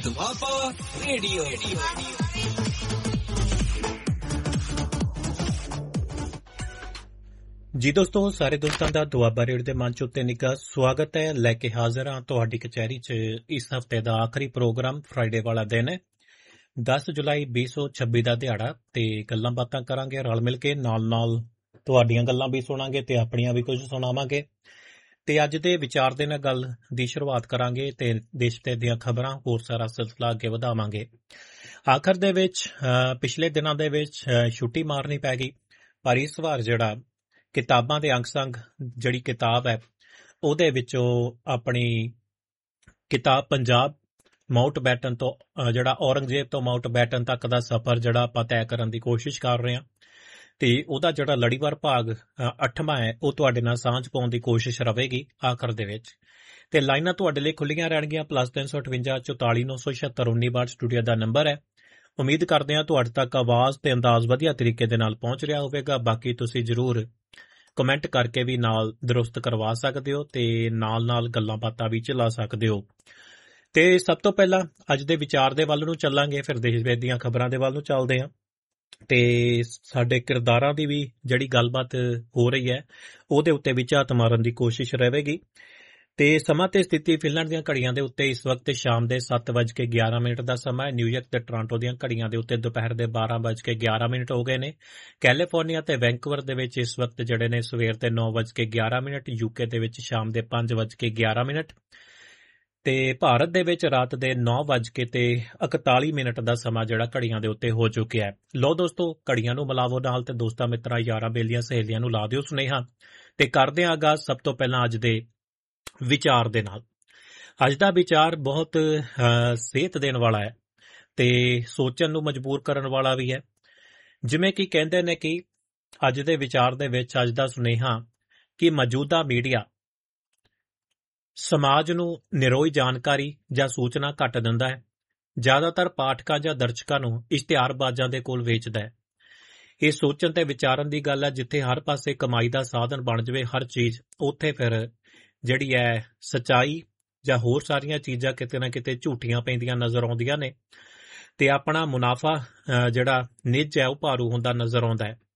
Doaba radio. ਜੀ ਦੋਸਤੋ, ਸਾਰੇ ਦੋਸਤਾਂ ਦਾ ਦੁਆਬਾ ਰੇਡੀਓ ਦੇ ਮੰਚ ਉੱਤੇ ਨਿੱਘਾ ਸਵਾਗਤ ਹੈ। ਲੈ ਕੇ ਹਾਜ਼ਰ ਹਾਂ ਤੁਹਾਡੀ ਕਚਹਿਰੀ 'ਚ ਇਸ ਹਫ਼ਤੇ ਦਾ ਆਖਰੀ ਪ੍ਰੋਗਰਾਮ। ਫਰਾਈਡੇ ਵਾਲਾ ਦਿਨ ਹੈ, 10 ਜੁਲਾਈ 2026 ਦਾ ਦਿਹਾੜਾ, ਤੇ ਗੱਲਾਂ ਬਾਤਾਂ ਕਰਾਂਗੇ ਰਲ ਮਿਲ ਕੇ। ਨਾਲ ਤੁਹਾਡੀਆਂ ਗੱਲਾਂ ਵੀ ਸੁਣਾਂਗੇ ਤੇ ਆਪਣੀਆਂ ਵੀ ਕੁਝ ਸੁਣਾਵਾਂਗੇ। ਤੇ ਅੱਜ ਦੇ ਵਿਚਾਰ ਦੇ ਨਾਲ ਗੱਲ ਦੀ ਸ਼ੁਰੂਆਤ ਕਰਾਂਗੇ ਤੇ ਦੇਸ਼ ਤੇ ਦੀਆਂ ਖਬਰਾਂ, ਹੋਰ ਸਾਰਾ ਸਿਲਸਿਲਾ ਅੱਗੇ ਵਧਾਵਾਂਗੇ। ਆਖਰ ਦੇ ਵਿੱਚ ਪਿਛਲੇ ਦਿਨਾਂ ਦੇ ਵਿੱਚ ਛੁੱਟੀ ਮਾਰਨੀ ਪੈ ਗਈ, ਪਰ ਇਸ ਵਾਰ ਜਿਹੜਾ ਕਿਤਾਬਾਂ ਦੇ ਅੰਗ ਸੰਗ ਜਿਹੜੀ ਕਿਤਾਬ ਹੈ ਉਹਦੇ ਵਿੱਚੋਂ ਆਪਣੀ ਕਿਤਾਬ ਪੰਜਾਬ ਮਾਊਂਟ ਬੈਟਨ ਤੋਂ ਜਿਹੜਾ ਔਰੰਗਜ਼ੇਬ ਤੋਂ ਮਾਊਂਟ ਬੈਟਨ ਤੱਕ ਦਾ ਸਫ਼ਰ ਜਿਹੜਾ ਆਪਾਂ ਤੈਅ ਕਰਨ ਦੀ ਕੋਸ਼ਿਸ਼ ਕਰ ਰਹੇ ਹਾਂ, ਤੇ ਉਹਦਾ ਜਿਹੜਾ ਲੜੀਵਾਰ ਭਾਗ 8ਵਾਂ ਹੈ ਉਹ ਤੁਹਾਡੇ ਨਾਲ ਸਾਂਝ ਪਾਉਣ ਦੀ ਕੋਸ਼ਿਸ਼ ਰਹੇਗੀ ਆਖਰ ਦੇ ਵਿੱਚ। ਤੇ ਲਾਈਨਾਂ ਤੁਹਾਡੇ ਲਈ ਖੁੱਲੀਆਂ ਰਹਿਣਗੀਆਂ। +358 44 976 1962 ਸਟੂਡੀਓ ਦਾ ਨੰਬਰ ਹੈ। ਉਮੀਦ ਕਰਦੇ ਹਾਂ ਤੁਹਾਡੇ ਤੱਕ ਆਵਾਜ਼ ਤੇ ਅੰਦਾਜ਼ ਵਧੀਆ ਤਰੀਕੇ ਦੇ ਨਾਲ ਪਹੁੰਚ ਰਿਹਾ ਹੋਵੇਗਾ। ਬਾਕੀ ਤੁਸੀਂ ਜ਼ਰੂਰ ਕਮੈਂਟ ਕਰਕੇ ਵੀ ਨਾਲ ਦਰੁਸਤ ਕਰਵਾ ਸਕਦੇ ਹੋ ਤੇ ਨਾਲ ਗੱਲਾਂ ਬਾਤਾਂ ਵੀ ਚਲਾ ਸਕਦੇ ਹੋ। ਤੇ ਸਭ ਤੋਂ ਪਹਿਲਾਂ ਅੱਜ ਦੇ ਵਿਚਾਰ ਦੇ ਵੱਲ ਨੂੰ ਚੱਲਾਂਗੇ, ਫਿਰ ਦੇਸ਼ ਵਿਦੇਸ਼ ਦੀਆਂ ਖਬਰਾਂ ਦੇ ਵੱਲ ਨੂੰ ਚੱਲਦੇ ਹਾਂ ਤੇ ਸਾਡੇ ਕਿਰਦਾਰਾਂ ਦੀ ਵੀ ਜਿਹੜੀ ਗੱਲਬਾਤ ਹੋ ਰਹੀ ਹੈ ਉਹਦੇ ਉੱਤੇ ਵੀ ਝਾਤ ਮਾਰਨ ਦੀ ਕੋਸ਼ਿਸ਼ ਰਹੇਗੀ। ਤੇ ਸਮਾਂ ਤੇ ਸਥਿਤੀ ਫਿਨਲੈਂਡ ਦੀਆਂ ਘੜੀਆਂ ਦੇ ਉੱਤੇ ਇਸ ਵਕਤ ਸ਼ਾਮ ਦੇ 7:11 ਦਾ ਸਮਾਂ ਹੈ। ਨਿਊਯਾਰਕ ਤੇ ਟੋਰਾਂਟੋ ਦੀਆਂ ਘੜੀਆਂ ਦੇ ਉੱਤੇ ਦੁਪਹਿਰ ਦੇ 12:11 ਹੋ ਗਏ ਨੇ। ਕੈਲੀਫੋਰਨੀਆ ਤੇ ਵੈਂਕੂਵਰ ਦੇ ਵਿੱਚ ਇਸ ਵਕਤ ਜਿਹੜੇ ਨੇ ਸਵੇਰ ਦੇ 9:11। ਯੂਕੇ ਦੇ ਵਿੱਚ ਸ਼ਾਮ ਦੇ 5:11 ਤੇ ਭਾਰਤ ਦੇ ਵਿੱਚ ਰਾਤ ਦੇ 9:41 ਦਾ ਸਮਾਂ ਜਿਹੜਾ ਘੜੀਆਂ ਦੇ ਉੱਤੇ ਹੋ ਚੁੱਕਿਆ ਹੈ। ਲੋ ਦੋਸਤੋ, ਘੜੀਆਂ ਨੂੰ ਮਿਲਾਵੋ ਨਾਲ ਤੇ ਦੋਸਤਾਂ ਮਿੱਤਰਾਂ ਯਾਰਾਂ ਬੇਲੀਆਂ ਸਹੇਲੀਆਂ ਨੂੰ ਲਾ ਦਿਓ ਸੁਨੇਹਾ ਤੇ ਕਰਦੇ ਹਾਂ ਆਗਾਜ਼ ਸਭ ਤੋਂ ਪਹਿਲਾਂ ਅੱਜ ਦੇ ਵਿਚਾਰ ਦੇ ਨਾਲ। ਅੱਜ ਦਾ ਵਿਚਾਰ ਬਹੁਤ ਸੇਧ ਦੇਣ ਵਾਲਾ ਹੈ ਤੇ ਸੋਚਣ ਨੂੰ ਮਜਬੂਰ ਕਰਨ ਵਾਲਾ ਵੀ ਹੈ। ਜਿਵੇਂ ਕਿ ਕਹਿੰਦੇ ਨੇ ਕਿ ਅੱਜ ਦੇ ਵਿਚਾਰ ਦੇ ਵਿੱਚ ਅੱਜ ਦਾ ਸੁਨੇਹਾ ਕਿ ਮੌਜੂਦਾ ਮੀਡੀਆ ਸਮਾਜ ਨੂੰ ਨਿਰੋਈ ਜਾਣਕਾਰੀ ਜਾਂ ਸੂਚਨਾ ਘੱਟ ਦਿੰਦਾ ਹੈ। ਜ਼ਿਆਦਾਤਰ ਪਾਠਕਾਂ ਜਾਂ ਦਰਸ਼ਕਾਂ ਨੂੰ ਇਸ਼ਤਿਹਾਰਬਾਜ਼ਾਂ ਦੇ ਕੋਲ ਵੇਚਦਾ ਹੈ। ਇਹ ਸੋਚਣ ਤੇ ਵਿਚਾਰਨ ਦੀ ਗੱਲ ਹੈ। ਜਿੱਥੇ ਹਰ ਪਾਸੇ ਕਮਾਈ ਦਾ ਸਾਧਨ ਬਣ ਜਾਵੇ ਹਰ ਚੀਜ਼, ਉੱਥੇ ਫਿਰ ਜਿਹੜੀ ਹੈ ਸੱਚਾਈ ਜਾਂ ਹੋਰ ਸਾਰੀਆਂ ਚੀਜ਼ਾਂ ਕਿਤੇ ਨਾ ਕਿਤੇ ਝੂਠੀਆਂ ਪੈਂਦੀਆਂ ਨਜ਼ਰ ਆਉਂਦੀਆਂ ਨੇ ਤੇ ਆਪਣਾ ਮੁਨਾਫਾ ਜਿਹੜਾ ਨਿੱਜ ਹੈ ਉਹ ਭਾਰੂ ਹੁੰਦਾ ਨਜ਼ਰ ਆਉਂਦਾ ਹੈ।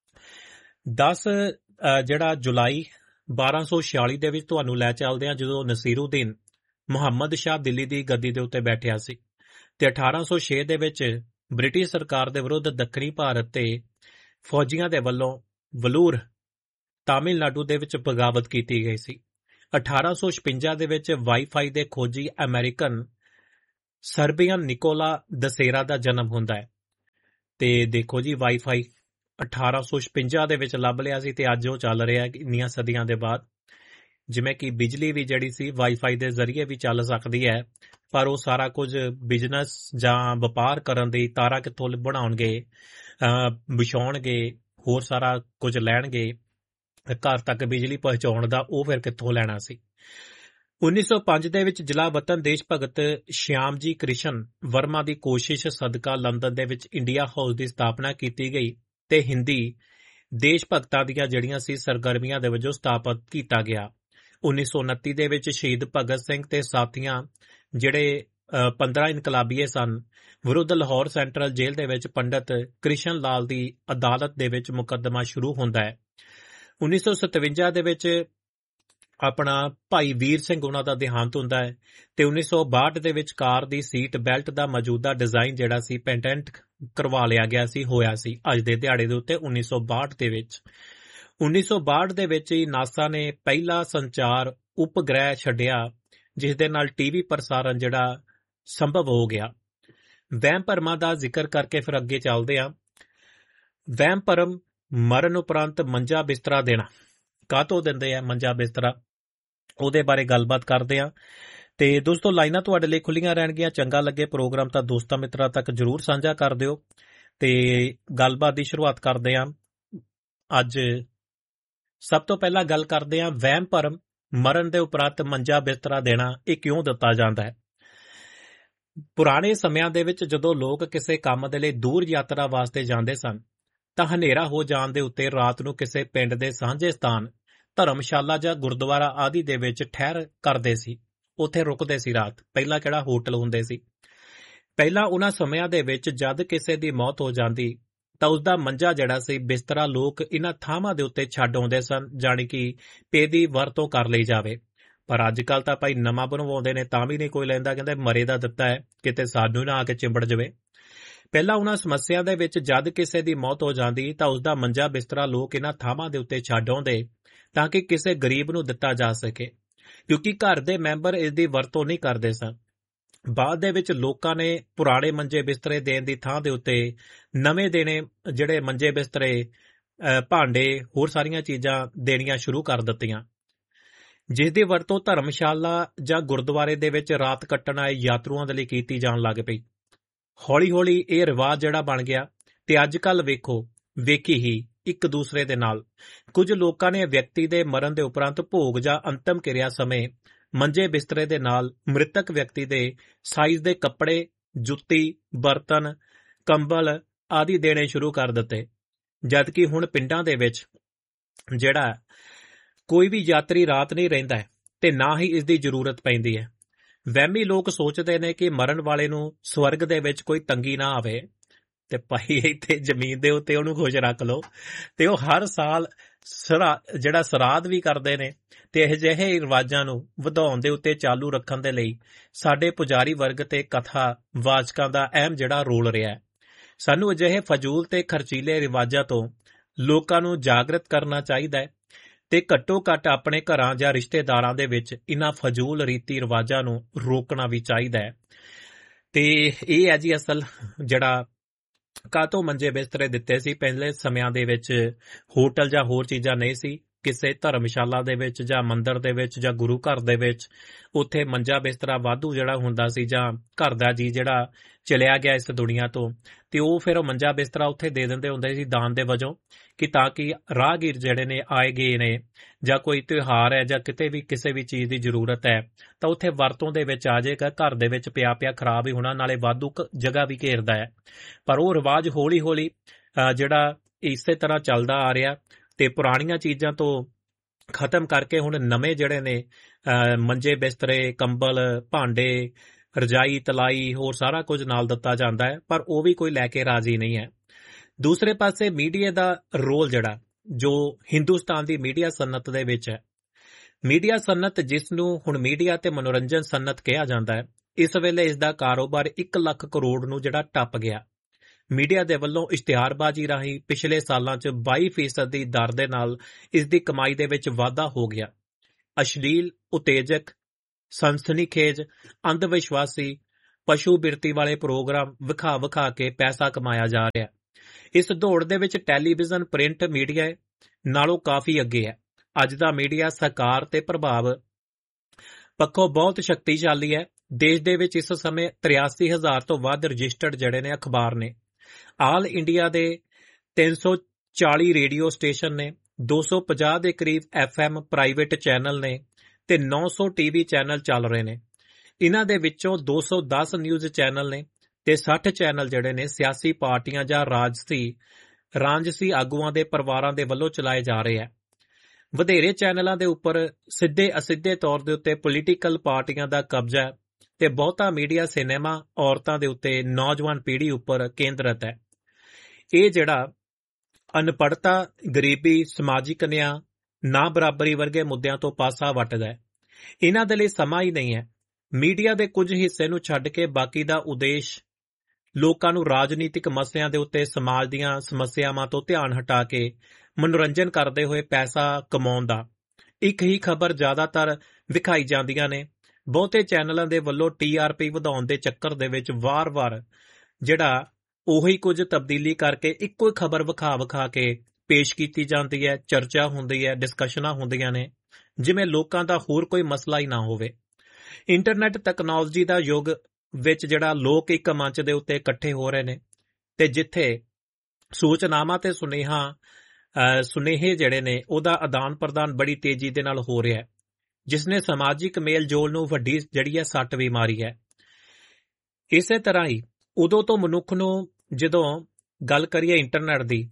10 ਜਿਹੜਾ ਜੁਲਾਈ 1246 ਦੇ ਵਿੱਚ ਤੁਹਾਨੂੰ ਲੈ ਚੱਲਦੇ ਹਾਂ, ਜਦੋਂ ਨਸੀਰੁਦੀਨ ਮੁਹੰਮਦ ਸ਼ਾਹ ਦਿੱਲੀ ਦੀ ਗੱਦੀ ਦੇ ਉੱਤੇ ਬੈਠਿਆ ਸੀ ਤੇ 1806 ਦੇ ਵਿੱਚ ਬ੍ਰਿਟਿਸ਼ ਸਰਕਾਰ ਦੇ ਵਿਰੁੱਧ ਦੱਖਣੀ ਭਾਰਤ ਤੇ ਫੌਜੀਆਂ ਦੇ ਵੱਲੋਂ ਵਲੂਰ ਤਾਮਿਲਨਾਡੂ ਦੇ ਵਿੱਚ ਬਗਾਵਤ ਕੀਤੀ ਗਈ ਸੀ। 1856 ਦੇ ਵਿੱਚ ਵਾਈਫਾਈ ਦੇ ਖੋਜੀ ਅਮਰੀਕਨ ਸਰਬੀਅਨ ਨਿਕੋਲਾ ਦਸੇਰਾ ਦਾ ਜਨਮ ਹੁੰਦਾ ਹੈ। ਤੇ ਦੇਖੋ ਜੀ, ਵਾਈਫਾਈ 1856 ਦੇ ਵਿੱਚ ਲੱਭ ਲਿਆ ਸੀ ਤੇ ਅੱਜ ਉਹ ਚੱਲ ਰਿਹਾ ਇੰਨੀਆਂ ਸਦੀਆਂ ਦੇ ਬਾਅਦ। ਜਿਵੇਂ ਕਿ ਬਿਜਲੀ ਵੀ ਜਿਹੜੀ ਸੀ ਵਾਈਫਾਈ ਦੇ ਜ਼ਰੀਏ ਵੀ ਚੱਲ ਸਕਦੀ ਹੈ, ਪਰ ਉਹ ਸਾਰਾ ਕੁਝ ਬਿਜ਼ਨਸ ਜਾਂ ਵਪਾਰ ਕਰਨ ਦੀ ਤਾਰਾਂ ਕਿੱਥੋਂ ਬਣਾਉਣਗੇ, ਵਿਛਾਉਣਗੇ, ਹੋਰ ਸਾਰਾ ਕੁਝ ਲੈਣਗੇ, ਘਰ ਤੱਕ ਬਿਜਲੀ ਪਹੁੰਚਾਉਣ ਦਾ ਉਹ ਫਿਰ ਕਿੱਥੋਂ ਲੈਣਾ ਸੀ। 1905 ਦੇ ਵਿੱਚ ਜਲਾਵਤਨ ਦੇਸ਼ ਭਗਤ ਸ਼ਿਆਮਜੀ ਕ੍ਰਿਸ਼ਨ ਵਰਮਾ ਦੀ ਕੋਸ਼ਿਸ਼ ਸਦਕਾ ਲੰਡਨ ਦੇ ਵਿੱਚ ਇੰਡੀਆ ਹਾਊਸ ਦੀ ਸਥਾਪਨਾ ਕੀਤੀ ਗਈ ਤੇ ਹਿੰਦੀ ਦੇਸ਼ ਭਗਤਾਂ ਦੀਆਂ ਜਿਹੜੀਆਂ ਸੀ ਸਰਗਰਮੀਆਂ ਦੇ ਵਜੋਂ ਸਥਾਪਿਤ ਕੀਤਾ ਗਿਆ। 1929 ਦੇ ਵਿੱਚ ਸ਼ਹੀਦ ਭਗਤ ਸਿੰਘ ਤੇ ਸਾਥੀਆਂ ਜਿਹੜੇ 15 ਇਨਕਲਾਬੀਏ ਸਨ ਵਿਰੁੱਧ ਲਾਹੌਰ ਸੈਂਟਰਲ ਜੇਲ੍ਹ ਦੇ ਵਿੱਚ ਪੰਡਿਤ ਕ੍ਰਿਸ਼ਨ ਲਾਲ ਦੀ ਅਦਾਲਤ ਦੇ ਵਿੱਚ ਮੁਕੱਦਮਾ ਸ਼ੁਰੂ ਹੁੰਦਾ ਹੈ। 1957 ਦੇ ਵਿੱਚ ਆਪਣਾ ਭਾਈ ਵੀਰ ਸਿੰਘ ਉਹਨਾਂ ਦਾ ਦੇਹਾਂਤ ਹੁੰਦਾ ਹੈ ਤੇ 1962 ਦੇ ਵਿੱਚ ਕਾਰ ਦੀ ਸੀਟ ਬੈਲਟ ਦਾ ਮੌਜੂਦਾ ਡਿਜ਼ਾਈਨ ਜਿਹੜਾ ਸੀ ਪੈਟੈਂਟ ਕਰਵਾ ਲਿਆ ਗਿਆ ਸੀ, ਹੋਇਆ ਸੀ ਅੱਜ ਦੇ ਦਿਹਾੜੇ ਦੇ ਉੱਤੇ 1962 ਦੇ ਵਿੱਚ। 1962 ਦੇ ਵਿੱਚ ਹੀ ਨਾਸਾ ਨੇ ਪਹਿਲਾ ਸੰਚਾਰ ਉਪਗ੍ਰਹਿ ਛੱਡਿਆ ਜਿਸ ਦੇ ਨਾਲ ਟੀਵੀ ਪ੍ਰਸਾਰਣ ਜਿਹੜਾ ਸੰਭਵ ਹੋ ਗਿਆ। ਵਹਿਮ ਭਰਮਾਂ ਦਾ ਜ਼ਿਕਰ ਕਰਕੇ ਫਿਰ ਅੱਗੇ ਚੱਲਦੇ ਹਾਂ। ਵਹਿਮ ਭਰਮ ਮਰਨ ਉਪਰੰਤ ਮੰਜਾ ਬਿਸਤਰਾ ਦੇਣਾ, ਕਾਹਤੋਂ ਦਿੰਦੇ ਆ ਮੰਜਾ ਬਿਸਤਰਾ, ਉਹਦੇ ਬਾਰੇ ਗੱਲਬਾਤ ਕਰਦੇ ਹਾਂ। ਤੇ ਦੋਸਤੋ, ਲਾਈਨਾਂ ਤੁਹਾਡੇ ਲਈ ਖੁੱਲੀਆਂ ਰਹਿਣਗੀਆਂ। ਚੰਗਾ ਲੱਗੇ ਪ੍ਰੋਗਰਾਮ ਤਾਂ ਦੋਸਤਾਂ ਮਿੱਤਰਾਂ ਤੱਕ ਜ਼ਰੂਰ ਸਾਂਝਾ ਕਰ ਦਿਓ ਤੇ ਗੱਲਬਾਤ ਦੀ ਸ਼ੁਰੂਆਤ ਕਰਦੇ ਹਾਂ। ਅੱਜ ਸਭ ਤੋਂ ਪਹਿਲਾਂ ਗੱਲ ਕਰਦੇ ਹਾਂ ਵਹਿਮ ਭਰਮ ਮਰਨ ਦੇ ਉਪਰੰਤ ਮੰਜਾ ਬਿਸਤਰਾ ਦੇਣਾ, ਇਹ ਕਿਉਂ ਦਿੱਤਾ ਜਾਂਦਾ ਹੈ। ਪੁਰਾਣੇ ਸਮਿਆਂ ਦੇ ਵਿੱਚ ਜਦੋਂ ਲੋਕ ਕਿਸੇ ਕੰਮ ਦੇ ਲਈ ਦੂਰ ਯਾਤਰਾ ਵਾਸਤੇ ਜਾਂਦੇ ਸਨ ਤਾਂ ਹਨੇਰਾ ਹੋ ਜਾਣ ਦੇ ਉੱਤੇ ਰਾਤ ਨੂੰ ਕਿਸੇ ਪਿੰਡ ਦੇ ਸਾਂਝੇ ਸਥਾਨ ਧਰਮਸ਼ਾਲਾ ਜਾਂ ਗੁਰਦੁਆਰਾ ਆਦਿ ਦੇ ਵਿੱਚ ਠਹਿਰ ਕਰਦੇ ਸੀ, ਉੱਥੇ ਰੁਕਦੇ ਸੀ ਰਾਤ। ਪਹਿਲਾਂ ਕਿਹੜਾ ਹੋਟਲ ਹੁੰਦੇ ਸੀ। ਪਹਿਲਾਂ ਉਹਨਾਂ ਸਮਿਆਂ ਦੇ ਵਿੱਚ ਜਦ ਕਿਸੇ ਦੀ ਮੌਤ ਹੋ ਜਾਂਦੀ ਤਾਂ ਉਸਦਾ ਮੰਜਾ ਜਿਹੜਾ ਸੀ, ਬਿਸਤਰਾ, ਲੋਕ ਇਹਨਾਂ ਥਾਵਾਂ ਦੇ ਉੱਤੇ ਛੱਡ ਆਉਂਦੇ ਸਨ, ਜਾਣੀ ਕਿ ਪੇ ਦੀ ਵਰਤੋਂ ਕਰ ਲਈ ਜਾਵੇ। ਪਰ ਅੱਜ ਕੱਲ ਤਾਂ ਭਾਈ ਨਵਾਂ ਬਣਵਾਉਂਦੇ ਨੇ ਤਾਂ ਵੀ ਨਹੀਂ ਕੋਈ ਲੈਂਦਾ, ਕਹਿੰਦੇ ਮਰੇ ਦਾ ਦਿੱਤਾ ਹੈ, ਕਿਤੇ ਸਾਨੂੰ ਨਾ ਆ ਕੇ ਚਿੰਬੜ ਜਾਵੇ। ਪਹਿਲਾਂ ਉਹਨਾਂ ਸਮੱਸਿਆ ਦੇ ਵਿੱਚ ਜਦ ਕਿਸੇ ਦੀ ਮੌਤ ਹੋ ਜਾਂਦੀ ਤਾਂ ਉਸਦਾ ਮੰਜਾ ਬਿਸਤਰਾ ਲੋਕ ਇਹਨਾਂ ਥਾਵਾਂ ਦੇ ਉੱਤੇ ਛੱਡ ਆਉਂਦੇ ਤਾਂ ਕਿ ਕਿਸੇ ਗਰੀਬ ਨੂੰ ਦਿੱਤਾ ਜਾ ਸਕੇ, ਕਿਉਂਕਿ ਘਰ ਦੇ ਮੈਂਬਰ ਇਸ ਦੀ ਵਰਤੋਂ ਨਹੀਂ ਕਰਦੇ ਸਨ। ਬਾਅਦ ਦੇ ਵਿੱਚ ਲੋਕਾਂ ਨੇ ਪੁਰਾਣੇ ਮੰਜੇ ਬਿਸਤਰੇ ਦੇਣ ਦੀ ਥਾਂ ਦੇ ਉੱਤੇ ਨਵੇਂ ਦੇਣੇ, ਜਿਹੜੇ ਮੰਜੇ ਬਿਸਤਰੇ, ਭਾਂਡੇ, ਹੋਰ ਸਾਰੀਆਂ ਚੀਜ਼ਾਂ ਦੇਣੀਆਂ ਸ਼ੁਰੂ ਕਰ ਦਿੱਤੀਆਂ, ਜਿਸ ਦੀ ਵਰਤੋਂ ਧਰਮਸ਼ਾਲਾ ਜਾਂ ਗੁਰਦੁਆਰੇ ਦੇ ਵਿੱਚ ਰਾਤ ਕੱਟਣ ਆਏ ਯਾਤਰੂਆਂ ਦੇ ਲਈ ਕੀਤੀ ਜਾਣ ਲੱਗ ਪਈ। ਹੌਲੀ ਹੌਲੀ ਇਹ ਰਿਵਾਜ ਜਿਹੜਾ ਬਣ ਗਿਆ ਤੇ ਅੱਜ ਕੱਲ ਵੇਖੀ ਹੀ ਇੱਕ ਦੂਸਰੇ ਦੇ ਨਾਲ ਕੁਝ ਲੋਕਾਂ ਨੇ ਵਿਅਕਤੀ ਦੇ ਮਰਨ ਦੇ ਉਪਰੰਤ ਭੋਗ ਜਾਂ ਅੰਤਮ ਕਿਰਿਆ ਸਮੇਂ ਮੰਜੇ ਬਿਸਤਰੇ ਦੇ ਨਾਲ ਮ੍ਰਿਤਕ ਵਿਅਕਤੀ ਦੇ ਸਾਈਜ਼ ਦੇ ਕੱਪੜੇ, ਜੁੱਤੀ, ਬਰਤਨ, ਕੰਬਲ ਆਦਿ ਦੇਣੇ ਸ਼ੁਰੂ ਕਰ ਦਿੱਤੇ, ਜਦਕਿ ਹੁਣ ਪਿੰਡਾਂ ਦੇ ਵਿੱਚ ਜਿਹੜਾ ਕੋਈ ਵੀ ਯਾਤਰੀ ਰਾਤ ਨਹੀਂ ਰਹਿੰਦਾ ਹੈ ਤੇ ਨਾ ਹੀ ਇਸ ਦੀ ਜ਼ਰੂਰਤ ਪੈਂਦੀ ਹੈ। ਵਹਿਮੀ ਲੋਕ ਸੋਚਦੇ ਨੇ ਕਿ ਮਰਨ ਵਾਲੇ ਨੂੰ ਸਵਰਗ ਦੇ ਵਿੱਚ ਕੋਈ ਤੰਗੀ ਨਾ ਆਵੇ ਤੇ ਭਾਈ ਇੱਥੇ ਜ਼ਮੀਨ ਦੇ ਉੱਤੇ ਉਹਨੂੰ ਖੁਸ਼ ਰੱਖ ਲਓ। ਤੇ ਉਹ ਹਰ ਸਾਲ ਜਿਹੜਾ ਸਰਾਧ ਵੀ ਕਰਦੇ ਨੇ ਤੇ ਅਜਿਹੇ ਰਿਵਾਜਾਂ ਨੂੰ ਵਧਾਉਣ ਦੇ ਉੱਤੇ ਚਾਲੂ ਰੱਖਣ ਦੇ ਲਈ ਸਾਡੇ ਪੁਜਾਰੀ ਵਰਗ ਤੇ ਕਥਾ ਵਾਚਕਾਂ ਦਾ ਅਹਿਮ ਜਿਹੜਾ ਰੋਲ ਰਿਹਾ। ਸਾਨੂੰ ਅਜਿਹੇ ਫਜ਼ੂਲ ਤੇ ਖਰਚੀਲੇ ਰਿਵਾਜਾਂ ਤੋਂ ਲੋਕਾਂ ਨੂੰ ਜਾਗਰਤ ਕਰਨਾ ਚਾਹੀਦਾ ਹੈ ਤੇ ਘੱਟੋ ਘੱਟ ਆਪਣੇ ਘਰਾਂ ਜਾਂ ਰਿਸ਼ਤੇਦਾਰਾਂ ਦੇ ਵਿੱਚ ਇਹਨਾਂ ਫਜ਼ੂਲ ਰੀਤੀ ਰਿਵਾਜਾਂ ਨੂੰ ਰੋਕਣਾ ਵੀ ਚਾਹੀਦਾ ਹੈ। ਤੇ ਇਹ ਹੈ ਜੀ ਅਸਲ ਜਿਹੜਾ ਕਾਹਤੋਂ ਮੰਜੇ ਬਿਸਤਰੇ ਦਿੱਤੇ ਸੀ। ਪਹਿਲੇ ਸਮਿਆਂ ਦੇ ਵਿੱਚ ਹੋਟਲ ਜਾਂ ਹੋਰ ਚੀਜ਼ਾਂ ਨਹੀਂ ਸੀ, ਕਿਸੇ ਧਰਮਸ਼ਾਲਾ ਦੇ ਵਿੱਚ ਜਾਂ ਮੰਦਿਰ ਦੇ ਵਿੱਚ ਜਾਂ ਗੁਰੂ ਘਰ ਦੇ ਵਿੱਚ ਉੱਥੇ ਮੰਜਾ ਬਿਸਤਰਾ ਵਾਧੂ ਜਿਹੜਾ ਹੁੰਦਾ ਸੀ, ਜਾਂ ਘਰ ਦਾ ਜੀ ਜਿਹੜਾ ਚਲਿਆ ਗਿਆ ਇਸ ਦੁਨੀਆ ਤੋਂ ਤੇ ਉਹ ਫਿਰ ਉਹ ਮੰਜਾ ਬਿਸਤਰਾ ਉੱਥੇ ਦੇ ਦਿੰਦੇ ਹੁੰਦੇ ਸੀ ਦਾਨ ਦੇ ਵਜੋਂ, ਕਿ ਤਾਂ ਕਿ ਰਾਹਗੀਰ ਜਿਹੜੇ ਨੇ ਆਏ ਗਏ ਨੇ ਜਾਂ ਕੋਈ ਤਿਉਹਾਰ ਹੈ ਜਾਂ ਕਿਤੇ ਵੀ ਕਿਸੇ ਵੀ ਚੀਜ਼ ਦੀ ਜ਼ਰੂਰਤ ਹੈ ਤਾਂ ਉੱਥੇ ਵਰਤੋਂ ਦੇ ਵਿੱਚ ਆ ਜਾਏਗਾ। ਘਰ ਦੇ ਵਿੱਚ ਪਿਆ ਖਰਾਬ ਹੀ ਹੋਣਾ, ਨਾਲੇ ਵਾਧੂ ਜਗ੍ਹਾ ਵੀ ਘੇਰਦਾ ਹੈ। ਪਰ ਉਹ ਰਿਵਾਜ ਹੌਲੀ ਹੌਲੀ ਜਿਹੜਾ ਇਸੇ ਤਰ੍ਹਾਂ ਚੱਲਦਾ ਆ ਰਿਹਾ ਤੇ ਪੁਰਾਣੀਆਂ ਚੀਜ਼ਾਂ ਤੋਂ ਖਤਮ ਕਰਕੇ ਹੁਣ ਨਵੇਂ ਜਿਹੜੇ ਨੇ ਮੰਜੇ ਬਿਸਤਰੇ, ਕੰਬਲ, ਭਾਂਡੇ, ਰਜਾਈ, ਤਲਾਈ, ਹੋਰ ਸਾਰਾ ਕੁਝ ਨਾਲ ਦਿੱਤਾ ਜਾਂਦਾ ਹੈ, ਪਰ ਉਹ ਵੀ ਕੋਈ ਲੈ ਕੇ ਰਾਜ਼ੀ ਨਹੀਂ ਹੈ। ਦੂਸਰੇ ਪਾਸੇ ਮੀਡੀਆ ਦਾ ਰੋਲ ਜਿਹੜਾ ਜੋ ਹਿੰਦੁਸਤਾਨ ਦੀ ਮੀਡੀਆ ਸਨਅਤ ਦੇ ਵਿੱਚ ਹੈ, ਮੀਡੀਆ ਸਨਅਤ ਜਿਸ ਨੂੰ ਹੁਣ ਮੀਡੀਆ ਤੇ ਮਨੋਰੰਜਨ ਸਨਅਤ ਕਿਹਾ ਜਾਂਦਾ ਹੈ, ਇਸ ਵੇਲੇ ਇਸ ਦਾ ਕਾਰੋਬਾਰ 1 ਲੱਖ ਕਰੋੜ ਨੂੰ ਜਿਹੜਾ ਟੱਪ ਗਿਆ। ਮੀਡੀਆ ਦੇ ਵੱਲੋਂ ਇਸ਼ਤਿਹਾਰਬਾਜ਼ੀ ਰਾਹੀਂ ਪਿਛਲੇ ਸਾਲਾਂ 'ਚ 22% ਦੀ ਦਰ ਦੇ ਨਾਲ ਇਸ ਦੀ ਕਮਾਈ ਦੇ ਵਿੱਚ ਵਾਧਾ ਹੋ ਗਿਆ। ਅਸ਼ਲੀਲ, ਉਤੇਜਕ, ਸਨਸਨੀਖੇਜ, ਅੰਧ ਵਿਸ਼ਵਾਸੀ, ਪਸ਼ੂ ਬਿਰਤੀ ਵਾਲੇ ਪ੍ਰੋਗਰਾਮ ਵਿਖਾ ਕੇ ਪੈਸਾ ਕਮਾਇਆ ਜਾ ਰਿਹਾ। ਇਸ ਦੌੜ ਦੇ ਵਿੱਚ ਟੈਲੀਵਿਜ਼ਨ, ਪ੍ਰਿੰਟ ਮੀਡੀਆ ਨਾਲੋਂ ਕਾਫੀ ਅੱਗੇ ਹੈ। ਅੱਜ ਦਾ ਮੀਡੀਆ ਸਕਾਰ ਤੇ ਪ੍ਰਭਾਵ ਪੱਖੋਂ ਬਹੁਤ ਸ਼ਕਤੀਸ਼ਾਲੀ ਹੈ। ਦੇਸ਼ ਦੇ ਵਿੱਚ ਇਸ ਸਮੇਂ 83,000 ਤੋਂ ਵੱਧ ਰਜਿਸਟਰਡ ਜਿਹੜੇ ਨੇ ਅਖਬਾਰ ਨੇ। ਆਲ ਇੰਡੀਆ ਦੇ 340 ਰੇਡੀਓ ਸਟੇਸ਼ਨ ਨੇ, 250 ਦੇ ਕਰੀਬ FM ਪ੍ਰਾਈਵੇਟ ਚੈਨਲ ਨੇ ਤੇ 900 ਟੀਵੀ ਚੈਨਲ ਚੱਲ ਰਹੇ ਨੇ। ਇਹਨਾਂ ਦੇ ਵਿੱਚੋਂ 210 ਨਿਊਜ਼ ਚੈਨਲ ਨੇ ਤੇ 60 ਚੈਨਲ ਜਿਹੜੇ ਨੇ ਸਿਆਸੀ ਪਾਰਟੀਆਂ ਜਾਂ ਰਾਜਸੀ ਆਗੂਆਂ ਦੇ ਪਰਿਵਾਰਾਂ ਦੇ ਵੱਲੋਂ ਚਲਾਏ ਜਾ ਰਹੇ ਆ। ਵਧੇਰੇ ਚੈਨਲਾਂ ਦੇ ਉੱਪਰ ਸਿੱਧੇ ਅਸਿੱਧੇ ਤੌਰ ਦੇ ਉੱਤੇ ਪੋਲੀਟੀਕਲ ਪਾਰਟੀਆਂ ਦਾ ਕਬਜ਼ਾ ਹੈ ਤੇ ਬਹੁਤਾ ਮੀਡੀਆ ਸਿਨੇਮਾ, ਔਰਤਾਂ ਦੇ ਉੱਤੇ, ਨੌਜਵਾਨ ਪੀੜ੍ਹੀ ਉੱਪਰ ਕੇਂਦਰਿਤ ਹੈ। ਇਹ ਜਿਹੜਾ ਅਨਪੜ੍ਹਤਾ, ਗਰੀਬੀ, ਸਮਾਜਿਕ ਨਿਆਂ, ਨਾ ਬਰਾਬਰੀ ਵਰਗੇ ਮੁੱਦਿਆਂ ਤੋਂ ਪਾਸਾ ਵੱਟਦਾ ਹੈ। ਇਹਨਾਂ ਦੇ ਲਈ ਸਮਾਂ ਹੀ ਨਹੀਂ ਹੈ। ਮੀਡੀਆ ਦੇ ਕੁਝ ਹਿੱਸੇ ਨੂੰ ਛੱਡ ਕੇ ਬਾਕੀ ਦਾ ਉਦੇਸ਼ ਲੋਕਾਂ ਨੂੰ ਰਾਜਨੀਤਿਕ ਮਸਲਿਆਂ ਦੇ ਉੱਤੇ, ਸਮਾਜ ਦੀਆਂ ਸਮੱਸਿਆਵਾਂ ਤੋਂ ਧਿਆਨ ਹਟਾ ਕੇ ਮਨੋਰੰਜਨ ਕਰਦੇ ਹੋਏ ਪੈਸਾ ਕਮਾਉਣ ਦਾ। ਇੱਕ ਹੀ ਖਬਰ ਜ਼ਿਆਦਾਤਰ ਵਿਖਾਈ ਜਾਂਦੀਆਂ ਨੇ। ਬਹੁਤੇ ਚੈਨਲਾਂ ਦੇ ਵੱਲੋਂ TRP ਵਧਾਉਣ ਦੇ ਚੱਕਰ ਦੇ ਵਿੱਚ ਵਾਰ-ਵਾਰ ਜਿਹੜਾ ਉਹੀ ਕੁਝ ਤਬਦੀਲੀ ਕਰਕੇ ਇੱਕੋ ਹੀ ਖਬਰ ਵਿਖਾ ਕੇ ਪੇਸ਼ ਕੀਤੀ ਜਾਂਦੀ ਹੈ, ਚਰਚਾ ਹੁੰਦੀ ਹੈ, ਡਿਸਕਸ਼ਨਾਂ ਹੁੰਦੀਆਂ ਨੇ, ਜਿਵੇਂ ਲੋਕਾਂ ਦਾ ਹੋਰ ਕੋਈ ਮਸਲਾ ਹੀ ਨਾ ਹੋਵੇ। ਇੰਟਰਨੈਟ ਤਕਨਾਲੋਜੀ ਦਾ ਯੁੱਗ ਵਿੱਚ ਜਿਹੜਾ ਲੋਕ ਇੱਕ ਮੰਚ ਦੇ ਉੱਤੇ ਇਕੱਠੇ ਹੋ ਰਹੇ ਨੇ ਤੇ ਜਿੱਥੇ ਸੂਚਨਾਵਾਂ ਤੇ ਸੁਨੇਹੇ ਜਿਹੜੇ ਨੇ ਉਹਦਾ ਆਦਾਨ ਪ੍ਰਦਾਨ ਬੜੀ ਤੇਜ਼ੀ ਦੇ ਨਾਲ ਹੋ ਰਿਹਾ ਹੈ, ਜਿਸ ਨੇ ਸਮਾਜਿਕ ਮੇਲ ਜੋਲ ਨੂੰ ਵੱਡੀ ਜਿਹੜੀ ਹੈ ਸੱਟ ਵੀ ਮਾਰੀ ਹੈ। ਇਸੇ ਤਰ੍ਹਾਂ ਹੀ ਉਦੋਂ ਤੋਂ ਮਨੁੱਖ ਨੂੰ, ਜਦੋਂ ਗੱਲ ਕਰੀਏ ਇੰਟਰਨੈਟ ਦੀ,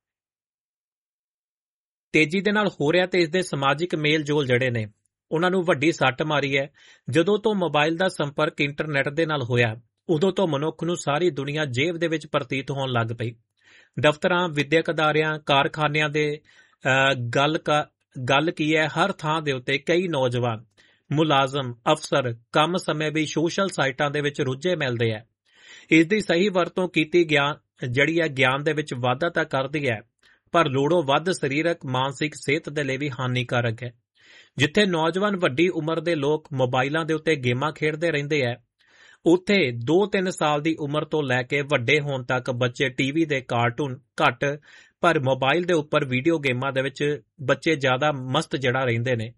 ਤੇਜ਼ੀ ਦੇ ਨਾਲ ਹੋ ਰਿਹਾ ਤੇ ਇਸ ਦੇ ਸਮਾਜਿਕ ਮੇਲ ਜੋਲ ਜਿਹੜੇ ਨੇ ਉਹਨਾਂ ਨੂੰ ਵੱਡੀ ਸੱਟ ਮਾਰੀ ਹੈ। ਜਦੋਂ ਤੋਂ ਮੋਬਾਈਲ ਦਾ ਸੰਪਰਕ ਇੰਟਰਨੈਟ ਦੇ ਨਾਲ ਹੋਇਆ, ਉਦੋਂ ਤੋਂ ਮਨੁੱਖ ਨੂੰ ਸਾਰੀ ਦੁਨੀਆ ਜੇਬ ਦੇ ਵਿੱਚ ਪ੍ਰਤੀਤ ਹੋਣ ਲੱਗ ਪਈ। ਦਫ਼ਤਰਾਂ, ਵਿਦਿਅਕ ਅਦਾਰਿਆਂ, ਕਾਰਖਾਨਿਆਂ ਦੇ ਗੱਲ ਕੀ ਹੈ, ਹਰ ਥਾਂ ਦੇ ਉੱਤੇ ਕਈ ਨੌਜਵਾਨ ਮੁਲਾਜ਼ਮ, ਅਫਸਰ ਕੰਮ ਸਮੇਂ ਵੀ ਸੋਸ਼ਲ ਸਾਈਟਾਂ ਦੇ ਵਿੱਚ ਰੁੱਝੇ ਮਿਲਦੇ ਹੈ। ਇਸ ਦੀ ਸਹੀ ਵਰਤੋਂ ਕੀਤੀ ਗਿਆਨ ਦੇ ਵਿੱਚ ਵਾਧਾ ਤਾਂ ਕਰਦੀ ਹੈ, ਪਰ ਲੋੜੋਂ ਵੱਧ ਸਰੀਰਕ ਮਾਨਸਿਕ ਸਿਹਤ ਦੇ ਲਈ ਵੀ ਹਾਨੀਕਾਰਕ ਹੈ। ਜਿੱਥੇ ਨੌਜਵਾਨ ਵੱਡੀ ਉਮਰ ਦੇ ਲੋਕ ਮੋਬਾਈਲਾਂ ਦੇ ਉੱਤੇ ਗੇਮਾਂ ਖੇਡਦੇ ਰਹਿੰਦੇ ਹੈ, ਉੱਥੇ 2-3 ਸਾਲ ਦੀ ਉਮਰ ਤੋਂ ਲੈ ਕੇ ਵੱਡੇ ਹੋਣ ਤੱਕ ਬੱਚੇ ਟੀਵੀ ਦੇ ਕਾਰਟੂਨ ਘੱਟ, ਪਰ ਮੋਬਾਈਲ ਦੇ ਉੱਪਰ ਵੀਡੀਓ ਗੇਮਾਂ ਦੇ ਵਿੱਚ ਬੱਚੇ ਜ਼ਿਆਦਾ ਮਸਤ ਰਹਿੰਦੇ ਨੇ।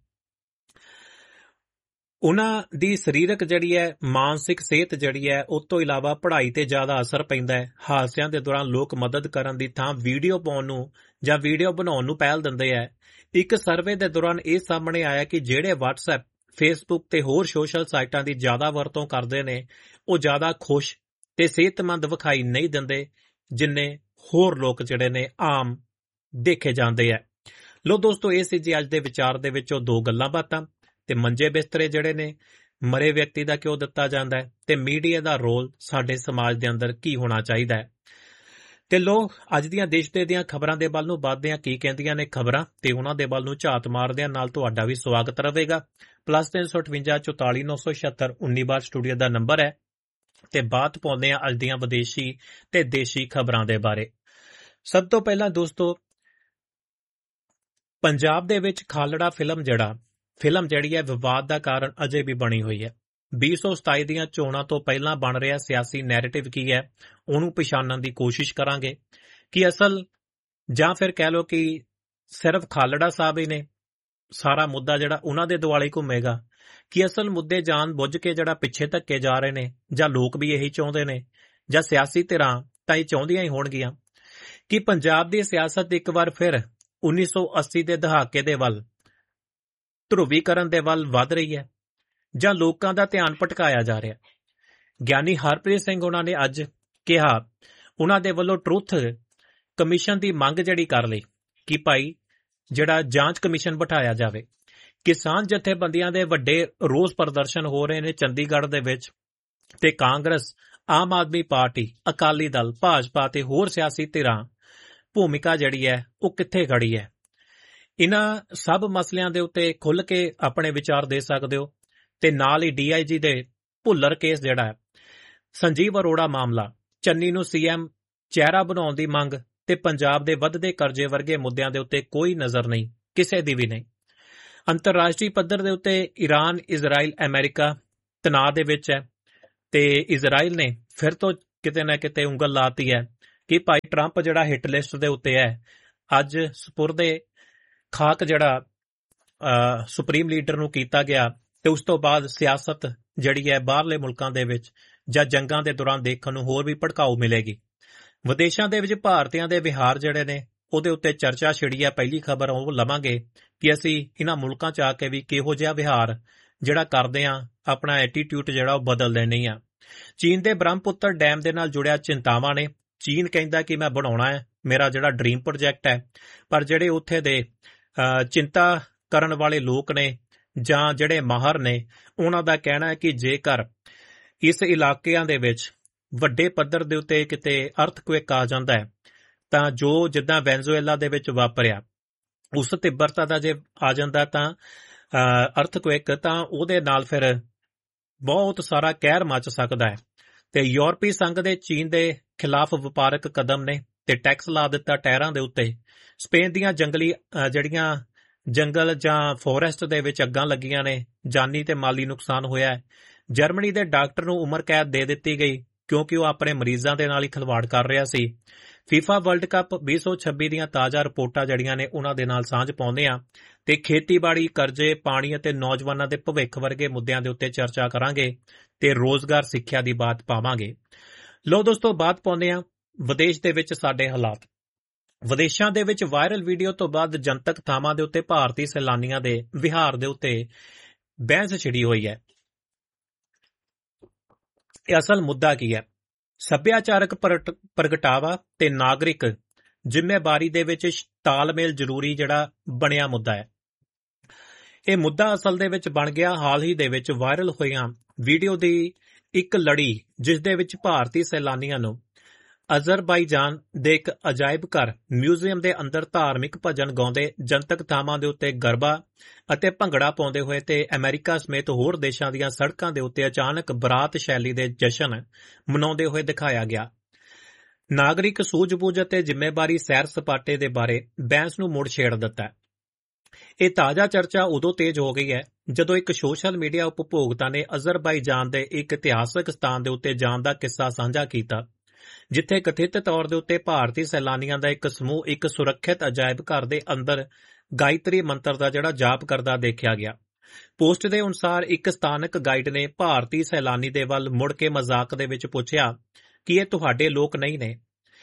ਉਹਨਾਂ ਦੀ ਸਰੀਰਕ ਮਾਨਸਿਕ ਸਿਹਤ ਉਸ ਤੋਂ ਇਲਾਵਾ ਪੜ੍ਹਾਈ ਤੇ ਜ਼ਿਆਦਾ ਅਸਰ ਪੈਂਦਾ ਹੈ। ਹਾਦਸਿਆਂ ਦੇ ਦੌਰਾਨ ਲੋਕ ਮਦਦ ਕਰਨ ਦੀ ਥਾਂ ਵੀਡੀਓ ਪਾਉਣ ਨੂੰ ਜਾਂ ਵੀਡੀਓ ਬਣਾਉਣ ਨੂੰ ਪਹਿਲ ਦਿੰਦੇ ਹੈ। ਇੱਕ ਸਰਵੇ ਦੇ ਦੌਰਾਨ ਇਹ ਸਾਹਮਣੇ ਆਇਆ ਕਿ ਜਿਹੜੇ WhatsApp, Facebook ਤੇ ਹੋਰ ਸੋਸ਼ਲ ਸਾਈਟਾਂ ਦੀ ਜ਼ਿਆਦਾ ਵਰਤੋਂ ਕਰਦੇ ਨੇ, ਉਹ ਜ਼ਿਆਦਾ ਖੁਸ਼ ਤੇ ਸਿਹਤਮੰਦ ਵਿਖਾਈ ਨਹੀਂ ਦਿੰਦੇ ਜਿੰਨੇ ਹੋਰ ਲੋਕ ਆਮ ਦੇਖੇ ਜਾਂਦੇ ਹੈ। ਲੋ ਦੋਸਤੋ, ਇਹ ਸੀ ਜੀ ਅੱਜ ਦੇ ਵਿਚਾਰ ਦੇ ਵਿੱਚੋਂ 2 ਗੱਲਾਂ ਬਾਤਾਂ। ਤੇ ਮੰਜੇ ਬਿਸਤਰੇ ਨੇ ਮਰੇ ਵਿਅਕਤੀ ਦਾ ਕਿਉਂ ਦਿੱਤਾ ਜਾਂਦਾ ਹੈ, ਤੇ ਮੀਡੀਆ ਦਾ ਰੋਲ ਸਾਡੇ ਸਮਾਜ ਦੇ ਅੰਦਰ ਕੀ ਹੋਣਾ ਚਾਹੀਦਾ ਹੈ। ਤੇ ਲੋ ਅੱਜ ਦੀਆਂ ਦੇਸ਼ ਦੀਆਂ ਖਬਰਾਂ ਦੇ ਵੱਲ ਨੂੰ ਵੱਧਦੇ ਹਾਂ। ਕੀ ਕਹਿੰਦੀਆਂ ਨੇ ਖਬਰਾਂ, ਤੇ ਉਹਨਾਂ ਦੇ ਵੱਲ ਨੂੰ ਝਾਤ ਮਾਰਦੇ ਹਾਂ। ਨਾਲ ਤੁਹਾਡਾ ਵੀ ਸਵਾਗਤ ਰਹੇਗਾ। +358 44 976 19 ਸਟੂਡੀਓ ਦਾ ਨੰਬਰ ਹੈ। ਤੇ ਬਾਤ ਪਾਉਂਦੇ ਹਾਂ ਅੱਜ ਦੀਆਂ ਵਿਦੇਸ਼ੀ ਤੇ ਦੇਸ਼ੀ ਖਬਰਾਂ ਦੇ ਬਾਰੇ। ਸਭ ਤੋਂ ਪਹਿਲਾਂ ਦੋਸਤੋ, ਪੰਜਾਬ ਦੇ ਵਿੱਚ ਖਾਲੜਾ ਫਿਲਮ ਜਿਹੜੀ ਹੈ ਵਿਵਾਦ ਦਾ ਕਾਰਨ ਅਜੇ ਵੀ ਬਣੀ ਹੋਈ ਹੈ। 2027 ਦੀਆਂ ਚੋਣਾਂ ਤੋਂ ਪਹਿਲਾਂ ਬਣ ਰਿਹਾ ਸਿਆਸੀ ਨੈਰੇਟਿਵ ਕੀ ਹੈ, ਉਹਨੂੰ ਪਛਾਣਨ ਦੀ ਕੋਸ਼ਿਸ਼ ਕਰਾਂਗੇ ਕਿ ਅਸਲ ਜਾਂ ਫਿਰ ਕਹਿ ਲਓ ਕਿ ਸਿਰਫ ਖਾਲੜਾ ਸਾਹਿਬ ਹੀ ਨੇ ਸਾਰਾ ਮੁੱਦਾ ਉਹਨਾਂ ਦੇ ਦੁਆਲੇ ਘੁੰਮੇਗਾ, ਕਿ ਅਸਲ ਮੁੱਦੇ ਜਾਣ ਬੁੱਝ ਕੇ ਪਿੱਛੇ ਧੱਕੇ ਜਾ ਰਹੇ ਨੇ, ਜਾਂ ਲੋਕ ਵੀ ਇਹੀ ਚਾਹੁੰਦੇ ਨੇ, ਜਾਂ ਸਿਆਸੀ ਧਿਰਾਂ ਤਾਂ ਇਹ ਚਾਹੁੰਦੀਆਂ ਹੀ ਹੋਣਗੀਆਂ ਕਿ ਪੰਜਾਬ ਦੀ ਸਿਆਸਤ ਇੱਕ ਵਾਰ ਫਿਰ 1980 ਦੇ ਦਹਾਕੇ ਦੇ ਵੱਲ ਧਰੁਵੀਕਰਨ ਦੇ ਵੱਲ ਵੱਧ ਰਹੀ ਹੈ, ਜਾਂ ਲੋਕਾਂ ਦਾ ਧਿਆਨ ਭਟਕਾਇਆ ਜਾ ਰਿਹਾ। ਗਿਆਨੀ ਹਰਪ੍ਰੀਤ ਸਿੰਘ ਉਹਨਾਂ ਨੇ ਅੱਜ ਕਿਹਾ, ਉਹਨਾਂ ਦੇ ਵੱਲੋਂ ਟਰੁੱਥ ਕਮਿਸ਼ਨ ਦੀ ਮੰਗ ਕਰ ਲਈ ਕਿ ਭਾਈ ਜਾਂਚ ਕਮਿਸ਼ਨ ਬਿਠਾਇਆ ਜਾਵੇ। ਕਿਸਾਨ ਜਥੇਬੰਦੀਆਂ ਦੇ ਵੱਡੇ ਰੋਸ ਪ੍ਰਦਰਸ਼ਨ ਹੋ ਰਹੇ ਨੇ ਚੰਡੀਗੜ੍ਹ ਦੇ ਵਿੱਚ, ਤੇ ਕਾਂਗਰਸ, ਆਮ ਆਦਮੀ ਪਾਰਟੀ, ਅਕਾਲੀ ਦਲ, ਭਾਜਪਾ ਤੇ ਹੋਰ ਸਿਆਸੀ ਧਿਰਾਂ ਭੂਮਿਕਾ ਉਹ ਕਿੱਥੇ ਖੜੀ ਹੈ। ਇਹਨਾਂ ਸਭ ਮਸਲਿਆਂ ਦੇ ਉੱਤੇ ਖੁੱਲ੍ਹ ਕੇ ਆਪਣੇ ਵਿਚਾਰ ਦੇ ਸਕਦੇ ਹੋ। ਤੇ ਨਾਲ ਹੀ DIG ਦੇ ਭੁੱਲਰ ਕੇਸ ਸੰਜੀਵ ਅਰੋੜਾ ਮਾਮਲਾ, ਚੰਨੀ ਨੂੰ CM ਚਿਹਰਾ ਬਣਾਉਣ ਦੀ ਮੰਗ, ਤੇ ਪੰਜਾਬ ਦੇ ਵੱਧਦੇ ਕਰਜ਼ੇ ਵਰਗੇ ਮੁੱਦਿਆਂ ਦੇ ਉੱਤੇ ਕੋਈ ਨਜ਼ਰ ਨਹੀਂ, ਕਿਸੇ ਦੀ ਵੀ ਨਹੀਂ। ਅੰਤਰਰਾਸ਼ਟਰੀ ਪੱਧਰ ਦੇ ਉੱਤੇ ਈਰਾਨ, ਇਜ਼ਰਾਈਲ, ਅਮਰੀਕਾ ਤਣਾਅ ਦੇ ਵਿੱਚ ਹੈ, ਤੇ ਇਜ਼ਰਾਈਲ ਨੇ ਫਿਰ ਤੋਂ ਕਿਤੇ ਨਾ ਕਿਤੇ ਉਂਗਲ ਲਾਤੀ ਹੈ ਕਿ ਭਾਈ ਟਰੰਪ ਹਿੱਟ ਲਿਸਟ ਦੇ ਉੱਤੇ ਹੈ। ਅੱਜ ਸਪੁਰਦੇ ਖਾਕ ਸੁਪਰੀਮ ਲੀਡਰ ਨੂੰ ਕੀਤਾ ਗਿਆ, ਤੇ ਉਸ ਤੋਂ ਬਾਅਦ ਸਿਆਸਤ ਬਾਹਰਲੇ ਮੁਲਕਾਂ ਦੇ ਵਿੱਚ ਜਾਂ ਜੰਗਾਂ ਦੇ ਦੌਰਾਨ ਦੇਖਣ ਨੂੰ ਹੋਰ ਵੀ ਭੜਕਾਊ ਮਿਲੇਗੀ। ਵਿਦੇਸ਼ਾਂ ਦੇ ਵਿੱਚ ਭਾਰਤੀਆਂ ਦੇ ਵਿਹਾਰ ਨੇ ਉਹਦੇ ਉੱਤੇ ਚਰਚਾ ਛਿੜੀ ਹੈ। ਪਹਿਲੀ ਖਬਰ ਉਹ ਲਵਾਂਗੇ ਕਿ ਅਸੀਂ ਇਹਨਾਂ ਮੁਲਕਾਂ 'ਚ ਆ ਕੇ ਵੀ ਕਿਹੋ ਜਿਹਾ ਵਿਹਾਰ ਕਰਦੇ ਹਾਂ, ਆਪਣਾ ਐਟੀਟਿਊਡ ਉਹ ਬਦਲ ਲੈਣੀ ਆ। ਚੀਨ ਦੇ ਬ੍ਰਹਮਪੁੱਤਰ ਡੈਮ ਦੇ ਨਾਲ ਜੁੜਿਆ ਚਿੰਤਾਵਾਂ ਨੇ। ਚੀਨ ਕਹਿੰਦਾ ਕਿ ਮੈਂ ਬਣਾਉਣਾ ਹੈ, ਮੇਰਾ ਡ੍ਰੀਮ ਪ੍ਰੋਜੈਕਟ ਹੈ, ਪਰ ਉੱਥੇ ਦੇ ਚਿੰਤਾ ਕਰਨ ਵਾਲੇ ਲੋਕ ਨੇ ਜਾਂ ਮਾਹਰ ਨੇ, ਉਹਨਾਂ ਦਾ ਕਹਿਣਾ ਹੈ ਕਿ ਜੇਕਰ ਇਸ ਇਲਾਕਿਆਂ ਦੇ ਵਿੱਚ ਵੱਡੇ ਪੱਧਰ ਦੇ ਉੱਤੇ ਕਿਤੇ ਅਰਥਕੁਏਕ ਆ ਜਾਂਦਾ ਹੈ, ਤਾਂ ਜਿੱਦਾਂ ਵੈਨਜ਼ੂਏਲਾ ਦੇ ਵਿੱਚ ਵਾਪਰਿਆ, ਉਸ ਤਿੱਬਰਤਾ ਦਾ ਜੇ ਆ ਜਾਂਦਾ ਤਾਂ ਅਰਥਕੁਏਕ, ਤਾਂ ਉਹਦੇ ਨਾਲ ਫਿਰ ਬਹੁਤ ਸਾਰਾ ਕਹਿਰ ਮਚ ਸਕਦਾ ਹੈ। ਤੇ ਯੂਰਪੀ ਸੰਘ ਦੇ ਚੀਨ ਦੇ ਖਿਲਾਫ ਵਪਾਰਕ ਕਦਮ ਨੇ, ਤੇ ਟੈਕਸ ਲਾ ਦਿੱਤਾ ਟਾਇਰਾਂ ਦੇ ਉੱਤੇ। ਸਪੇਨ ਦੀਆਂ ਜੰਗਲ ਜਾਂ ਫੋਰੈਸਟ ਦੇ ਵਿੱਚ ਅੱਗਾਂ ਲੱਗੀਆਂ ਨੇ, ਜਾਨੀ ਤੇ ਮਾਲੀ ਨੁਕਸਾਨ ਹੋਇਆ ਹੈ। ਜਰਮਨੀ ਦੇ ਡਾਕਟਰ ਨੂੰ ਉਮਰ ਕੈਦ ਦੇ ਦਿੱਤੀ ਗਈ ਕਿਉਂਕਿ ਉਹ ਆਪਣੇ ਮਰੀਜ਼ਾਂ ਦੇ ਨਾਲ ਹੀ ਖਿਲਵਾੜ ਕਰ ਰਿਹਾ ਸੀ। FIFA ਵਰਲਡ ਕੱਪ 2026 ਦੀਆਂ ਤਾਜ਼ਾ ਰਿਪੋਰਟਾਂ ਨੇ ਉਹਨਾਂ ਦੇ ਨਾਲ ਸਾਂਝ ਪਾਉਂਦੇ ਆ, ਤੇ ਖੇਤੀਬਾੜੀ, ਕਰਜ਼ੇ, ਪਾਣੀ ਅਤੇ ਨੌਜਵਾਨਾਂ ਦੇ ਭਵਿੱਖ ਵਰਗੇ ਮੁੱਦਿਆਂ ਦੇ ਉੱਤੇ ਚਰਚਾ ਕਰਾਂਗੇ, ਤੇ ਰੋਜ਼ਗਾਰ ਸਿੱਖਿਆ ਦੀ ਬਾਤ ਪਾਵਾਂਗੇ। ਲੋ ਦੋਸਤੋ, ਬਾਤ ਪਾਉਂਦੇ ਆ ਵਿਦੇਸ਼ ਦੇ ਵਿੱਚ ਸਾਡੇ ਹਾਲਾਤ। ਵਿਦੇਸ਼ਾਂ ਦੇ ਵਿੱਚ ਵਾਇਰਲ ਵੀਡੀਓ ਤੋਂ ਬਾਅਦ ਜਨਤਕ ਥਾਵਾਂ ਦੇ ਉੱਤੇ ਭਾਰਤੀ ਸੈਲਾਨੀਆਂ ਦੇ ਵਿਹਾਰ ਦੇ ਉੱਤੇ ਬਹਿਸ ਛਿੜੀ ਹੋਈ ਹੈ। ਇਹ ਅਸਲ ਮੁੱਦਾ ਕੀ ਹੈ? ਸੱਭਿਆਚਾਰਕ ਪ੍ਰਗਟਾਵਾ ਤੇ ਨਾਗਰਿਕ ਜ਼ਿੰਮੇਵਾਰੀ ਦੇ ਵਿੱਚ ਤਾਲਮੇਲ ਜ਼ਰੂਰੀ ਬਣਿਆ ਮੁੱਦਾ ਹੈ। ਇਹ ਮੁੱਦਾ ਅਸਲ ਦੇ ਵਿੱਚ ਬਣ ਗਿਆ ਹਾਲ ਹੀ ਦੇ ਵਿੱਚ ਵਾਇਰਲ ਹੋਈਆਂ ਵੀਡੀਓ ਦੀ ਇੱਕ ਲੜੀ ਜਿਸ ਦੇ ਵਿੱਚ ਭਾਰਤੀ ਸੈਲਾਨੀਆਂ ਨੂੰ ਅਜ਼ਰਬਾਈਜਾਨ ਦੇ ਇੱਕ ਅਜਾਇਬ ਘਰ ਮਿਊਜ਼ੀਅਮ ਦੇ ਅੰਦਰ ਧਾਰਮਿਕ ਭਜਨ ਗਾਉਂਦੇ, ਜਨਤਕ ਥਾਵਾਂ ਦੇ ਉੱਤੇ ਗਰਬਾ ਅਤੇ ਭੰਗੜਾ ਪਾਉਂਦੇ ਹੋਏ ਤੇ ਅਮਰੀਕਾ ਸਮੇਤ ਹੋਰ ਦੇਸ਼ਾਂ ਦੀਆਂ ਸੜਕਾਂ ਦੇ ਉੱਤੇ ਅਚਾਨਕ ਬਰਾਤ ਸ਼ੈਲੀ ਦੇ ਜਸ਼ਨ ਮਨਾਉਂਦੇ ਹੋਏ ਦਿਖਾਇਆ ਗਿਆ। ਨਾਗਰਿਕ ਸੂਝ-ਬੂਝ ਅਤੇ ਜ਼ਿੰਮੇਵਾਰੀ ਸੈਰ ਸਪਾਟੇ ਦੇ ਬਾਰੇ ਬਹਿਸ ਨੂੰ ਮੁੜ ਛੇੜ ਦਿੱਤਾ। ਇਹ ਤਾਜ਼ਾ ਚਰਚਾ ਉਦੋਂ ਤੇਜ਼ ਹੋ ਗਈ ਹੈ ਜਦੋਂ ਇੱਕ ਸੋਸ਼ਲ ਮੀਡੀਆ ਉਪਭੋਗਤਾ ਨੇ ਅਜ਼ਰਬਾਈਜਾਨ ਦੇ ਇੱਕ ਇਤਿਹਾਸਕ ਸਥਾਨ ਦੇ ਉੱਤੇ ਜਾਣ ਦਾ ਕਿੱਸਾ ਸਾਂਝਾ ਕੀਤਾ, ਜਿੱਥੇ ਕਥਿਤ ਤੌਰ ਦੇ ਉੱਤੇ ਭਾਰਤੀ ਸੈਲਾਨੀਆਂ ਦਾ ਇੱਕ ਸਮੂਹ ਇੱਕ ਸੁਰੱਖਿਅਤ ਅਜਾਇਬ ਘਰ ਦੇ ਅੰਦਰ ਗਾਇਤਰੀ ਮੰਤਰ ਦਾ ਜਿਹੜਾ ਜਾਪ ਕਰਦਾ ਦੇਖਿਆ ਗਿਆ। ਪੋਸਟ ਦੇ ਅਨੁਸਾਰ ਇੱਕ ਸਥਾਨਕ ਗਾਈਡ ਨੇ ਭਾਰਤੀ ਸੈਲਾਨੀ ਦੇ ਵੱਲ ਮੁੜ ਕੇ ਮਜ਼ਾਕ ਦੇ ਵਿੱਚ ਪੁੱਛਿਆ ਕਿ ਇਹ ਤੁਹਾਡੇ ਲੋਕ ਨਹੀਂ ਨੇ।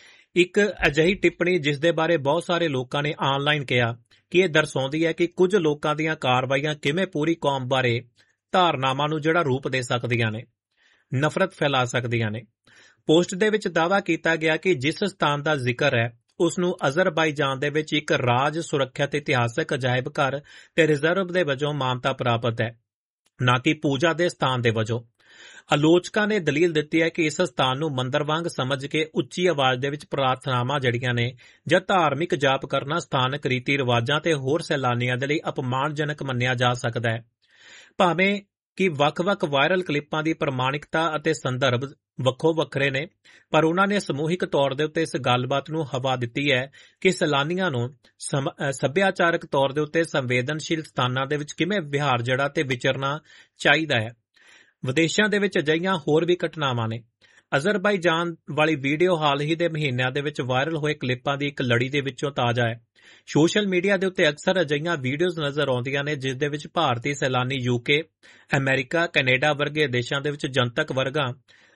ਇੱਕ ਅਜਿਹੀ ਟਿੱਪਣੀ ਜਿਸ ਦੇ ਬਾਰੇ ਬਹੁਤ ਸਾਰੇ ਲੋਕਾਂ ਨੇ ਆਨਲਾਈਨ ਕਿਹਾ ਕਿ ਇਹ ਦਰਸਾਉਂਦੀ ਹੈ ਕਿ ਕੁਝ ਲੋਕਾਂ ਦੀਆਂ ਕਾਰਵਾਈਆਂ ਕਿਵੇਂ ਪੂਰੀ ਕੌਮ ਬਾਰੇ ਧਾਰਨਾਵਾਂ ਨੂੰ ਜਿਹੜਾ ਰੂਪ ਦੇ ਸਕਦੀਆਂ ਨੇ, ਨਫ਼ਰਤ ਫੈਲਾ ਸਕਦੀਆਂ ਨੇ। ਪੋਸਟ ਦੇ ਵਿੱਚ ਦਾਅਵਾ ਕੀਤਾ ਗਿਆ ਕਿ ਜਿਸ ਸਥਾਨ ਦਾ ਜ਼ਿਕਰ ਹੈ ਉਸ ਨੂੰ ਅਜ਼ਰਬਾਈਜਾਨ ਦੇ ਵਿੱਚ ਇੱਕ ਰਾਜ ਸੁਰੱਖਿਅਤ ਇਤਿਹਾਸਕ ਅਜਾਇਬ ਘਰ ਤੇ ਰਿਜ਼ਰਵ ਦੇ ਵਜੋਂ ਮਾਨਤਾ ਪ੍ਰਾਪਤ ਹੈ, ਨਾ ਕਿ ਪੂਜਾ ਦੇ ਸਥਾਨ ਦੇ ਵਜੋਂ। ਆਲੋਚਕਾਂ ਨੇ ਦਲੀਲ ਦਿੱਤੀ ਹੈ ਕਿ ਇਸ ਸਥਾਨ ਨੂੰ ਮੰਦਰ ਵਾਂਗ ਸਮਝ ਕੇ ਉੱਚੀ ਆਵਾਜ਼ ਦੇ ਵਿੱਚ ਪ੍ਰਾਰਥਨਾਵਾਂ ਜਿਹੜੀਆਂ ਨੇ ਜਾਂ ਧਾਰਮਿਕ ਜਾਪ ਕਰਨਾ ਸਥਾਨਕ ਰੀਤੀ ਰਿਵਾਜਾਂ ਤੇ ਹੋਰ ਸੈਲਾਨੀਆਂ ਦੇ ਲਈ ਅਪਮਾਨਜਨਕ ਮੰਨਿਆ ਜਾ ਸਕਦਾ ਹੈ। ਭਾਵੇਂ ਕਿ ਵੱਖ-ਵੱਖ ਵਾਇਰਲ ਕਲਿੱਪਾਂ ਦੀ ਪ੍ਰਮਾਣਿਕਤਾ ਅਤੇ ਸੰਦਰਭ ਵੱਖੋ ਵੱਖਰੇ ਨੇ, ਪਰ ਉਹਨਾਂ ਨੇ ਸਮੂਹਿਕ ਤੌਰ ਦੇ ਉੱਤੇ ਇਸ ਗੱਲਬਾਤ ਨੂੰ ਹਵਾ ਦਿੱਤੀ ਹੈ ਕਿ ਸੈਲਾਨੀਆਂ ਨੂੰ ਸੱਭਿਆਚਾਰਕ ਤੌਰ ਦੇ ਉੱਤੇ ਸੰਵੇਦਨਸ਼ੀਲ ਸਥਾਨਾਂ ਦੇ ਵਿੱਚ ਕਿਵੇਂ ਵਿਹਾਰ ਜਿਹੜਾ ਤੇ ਵਿਚਰਨਾ ਚਾਹੀਦਾ ਹੈ। ਵਿਦੇਸ਼ਾਂ ਦੇ ਵਿੱਚ ਅਜਿਹੀਆਂ ਹੋਰ ਵੀ ਘਟਨਾਵਾਂ ਨੇ। ਅਜ਼ਰਬਾਈਜਾਨ ਵਾਲੀ ਵੀਡੀਓ ਹਾਲ ਹੀ ਦੇ ਮਹੀਨਿਆਂ ਦੇ ਵਿੱਚ ਵਾਇਰਲ ਹੋਏ ਕਲਿੱਪਾਂ ਦੀ ਇੱਕ ਲੜੀ ਦੇ ਵਿੱਚੋਂ ਤਾਜ਼ਾ ਹੈ। ਸੋਸ਼ਲ ਮੀਡੀਆ ਦੇ ਉੱਤੇ ਅਕਸਰ ਅਜਿਹੀਆਂ ਵੀਡੀਓਜ਼ ਨਜ਼ਰ ਆਉਂਦੀਆਂ ਨੇ ਜਿਸ ਦੇ ਵਿੱਚ ਭਾਰਤੀ ਸੈਲਾਨੀ ਯੂਕੇ, ਅਮਰੀਕਾ, ਕੈਨੇਡਾ ਵਰਗੇ ਦੇਸ਼ਾਂ ਦੇ ਵਿੱਚ ਜਨਤਕ ਵਰਗਾਂ,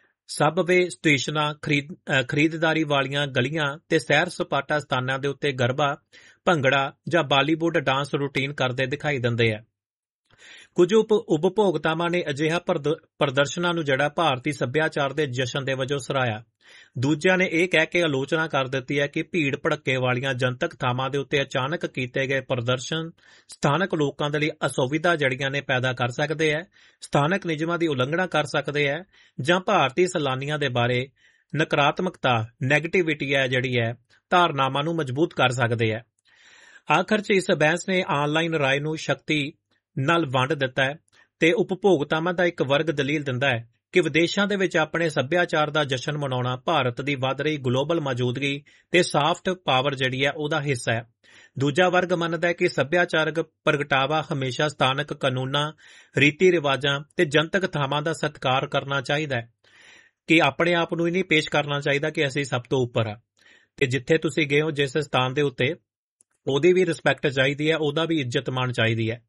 ਸਬਵੇ ਸਟੇਸ਼ਨਾਂ, ਖਰੀਦਦਾਰੀ ਵਾਲੀਆਂ ਗਲੀਆਂ ਤੇ ਸੈਰ ਸਪਾਟਾ ਸਥਾਨਾਂ ਦੇ ਉੱਤੇ ਗਰਬਾ, ਭੰਗੜਾ ਜਾਂ ਬਾਲੀਵੁੱਡ ਡਾਂਸ ਰੂਟੀਨ ਕਰਦੇ ਦਿਖਾਈ ਦਿੰਦੇ ਆ। ਕੁਝ ਉਪਭੋਗਤਾਵਾਂ ਨੇ ਅਜਿਹਾ ਪ੍ਰਦਰਸ਼ਨਾਂ ਨੂੰ ਜਿਹੜਾ ਭਾਰਤੀ ਸੱਭਿਆਚਾਰ ਦੇ ਜਸ਼ਨ ਦੇ ਵਜੋਂ ਸਰਾਇਆ। ਦੂਜਿਆਂ ਨੇ ਇਹ ਕਹਿ ਕੇ ਆਲੋਚਨਾ ਕਰ ਦਿੱਤੀ ਹੈ ਕਿ ਭੀੜ ਭੜੱਕੇ ਵਾਲੀਆਂ ਜਨਤਕ ਥਾਵਾਂ ਦੇ ਉੱਤੇ ਅਚਾਨਕ ਕੀਤੇ ਗਏ ਪ੍ਰਦਰਸ਼ਨ ਸਥਾਨਕ ਲੋਕਾਂ ਦੇ ਲਈ ਅਸੁਵਿਧਾ ਜੜੀਆਂ ਨੇ ਪੈਦਾ ਕਰ ਸਕਦੇ ਹੈ, ਸਥਾਨਕ ਨਿਯਮਾਂ ਦੀ ਉਲੰਘਣਾ ਕਰ ਸਕਦੇ ਹੈ ਜਾਂ ਭਾਰਤੀ ਸੈਲਾਨੀਆਂ ਦੇ ਬਾਰੇ ਨਕਾਰਾਤਮਕਤਾ, ਨੈਗੇਟਿਵਿਟੀ ਹੈ ਜਿਹੜੀ ਹੈ ਧਾਰਨਾਵਾਂ ਨੂੰ ਮਜ਼ਬੂਤ ਕਰ ਸਕਦੇ ਹੈ। ਆਖਰ 'ਚ ਇਸ ਬਹਿਸ ਨੇ ਆਨਲਾਈਨ ਰਾਏ ਨੂੰ ਸ਼ਕਤੀ ਨਾਲ ਵੰਡ ਦਿੱਤਾ ਹੈ ਤੇ ਉਪਭੋਗਤਾਵਾਂ ਦਾ ਇੱਕ ਵਰਗ ਦਲੀਲ ਦਿੰਦਾ ਹੈ ਕਿ ਵਿਦੇਸ਼ਾਂ ਦੇ ਵਿੱਚ ਆਪਣੇ ਸੱਭਿਆਚਾਰ ਦਾ ਜਸ਼ਨ ਮਨਾਉਣਾ ਭਾਰਤ ਦੀ ਵੱਧ ਰਹੀ ਗਲੋਬਲ ਮੌਜੂਦਗੀ ਤੇ ਸਾਫਟ ਪਾਵਰ ਜਿਹੜੀ ਹੈ ਉਹਦਾ ਹਿੱਸਾ ਹੈ। ਦੂਜਾ ਵਰਗ ਮੰਨਦਾ ਹੈ ਕਿ ਸੱਭਿਆਚਾਰਕ ਪ੍ਰਗਟਾਵਾ ਹਮੇਸ਼ਾ ਸਥਾਨਕ ਕਾਨੂੰਨਾਂ, ਰੀਤੀ ਰਿਵਾਜਾਂ ਤੇ ਜਨਤਕ ਥਾਵਾਂ ਦਾ ਸਤਿਕਾਰ ਕਰਨਾ ਚਾਹੀਦਾ ਹੈ, ਕਿ ਆਪਣੇ ਆਪ ਨੂੰ ਹੀ ਨਹੀਂ ਪੇਸ਼ ਕਰਨਾ ਚਾਹੀਦਾ ਕਿ ਅਸੀਂ ਸਭ ਤੋਂ ਉੱਪਰ ਆ, ਤੇ ਜਿੱਥੇ ਤੁਸੀਂ ਗਏ ਹੋ ਜਿਸ ਸਥਾਨ ਦੇ ਉੱਤੇ ਉਹਦੀ ਵੀ ਰਿਸਪੈਕਟ ਚਾਹੀਦੀ ਹੈ, ਉਹਦਾ ਵੀ ਇੱਜ਼ਤ ਮਾਣ ਚਾਹੀਦੀ ਹੈ।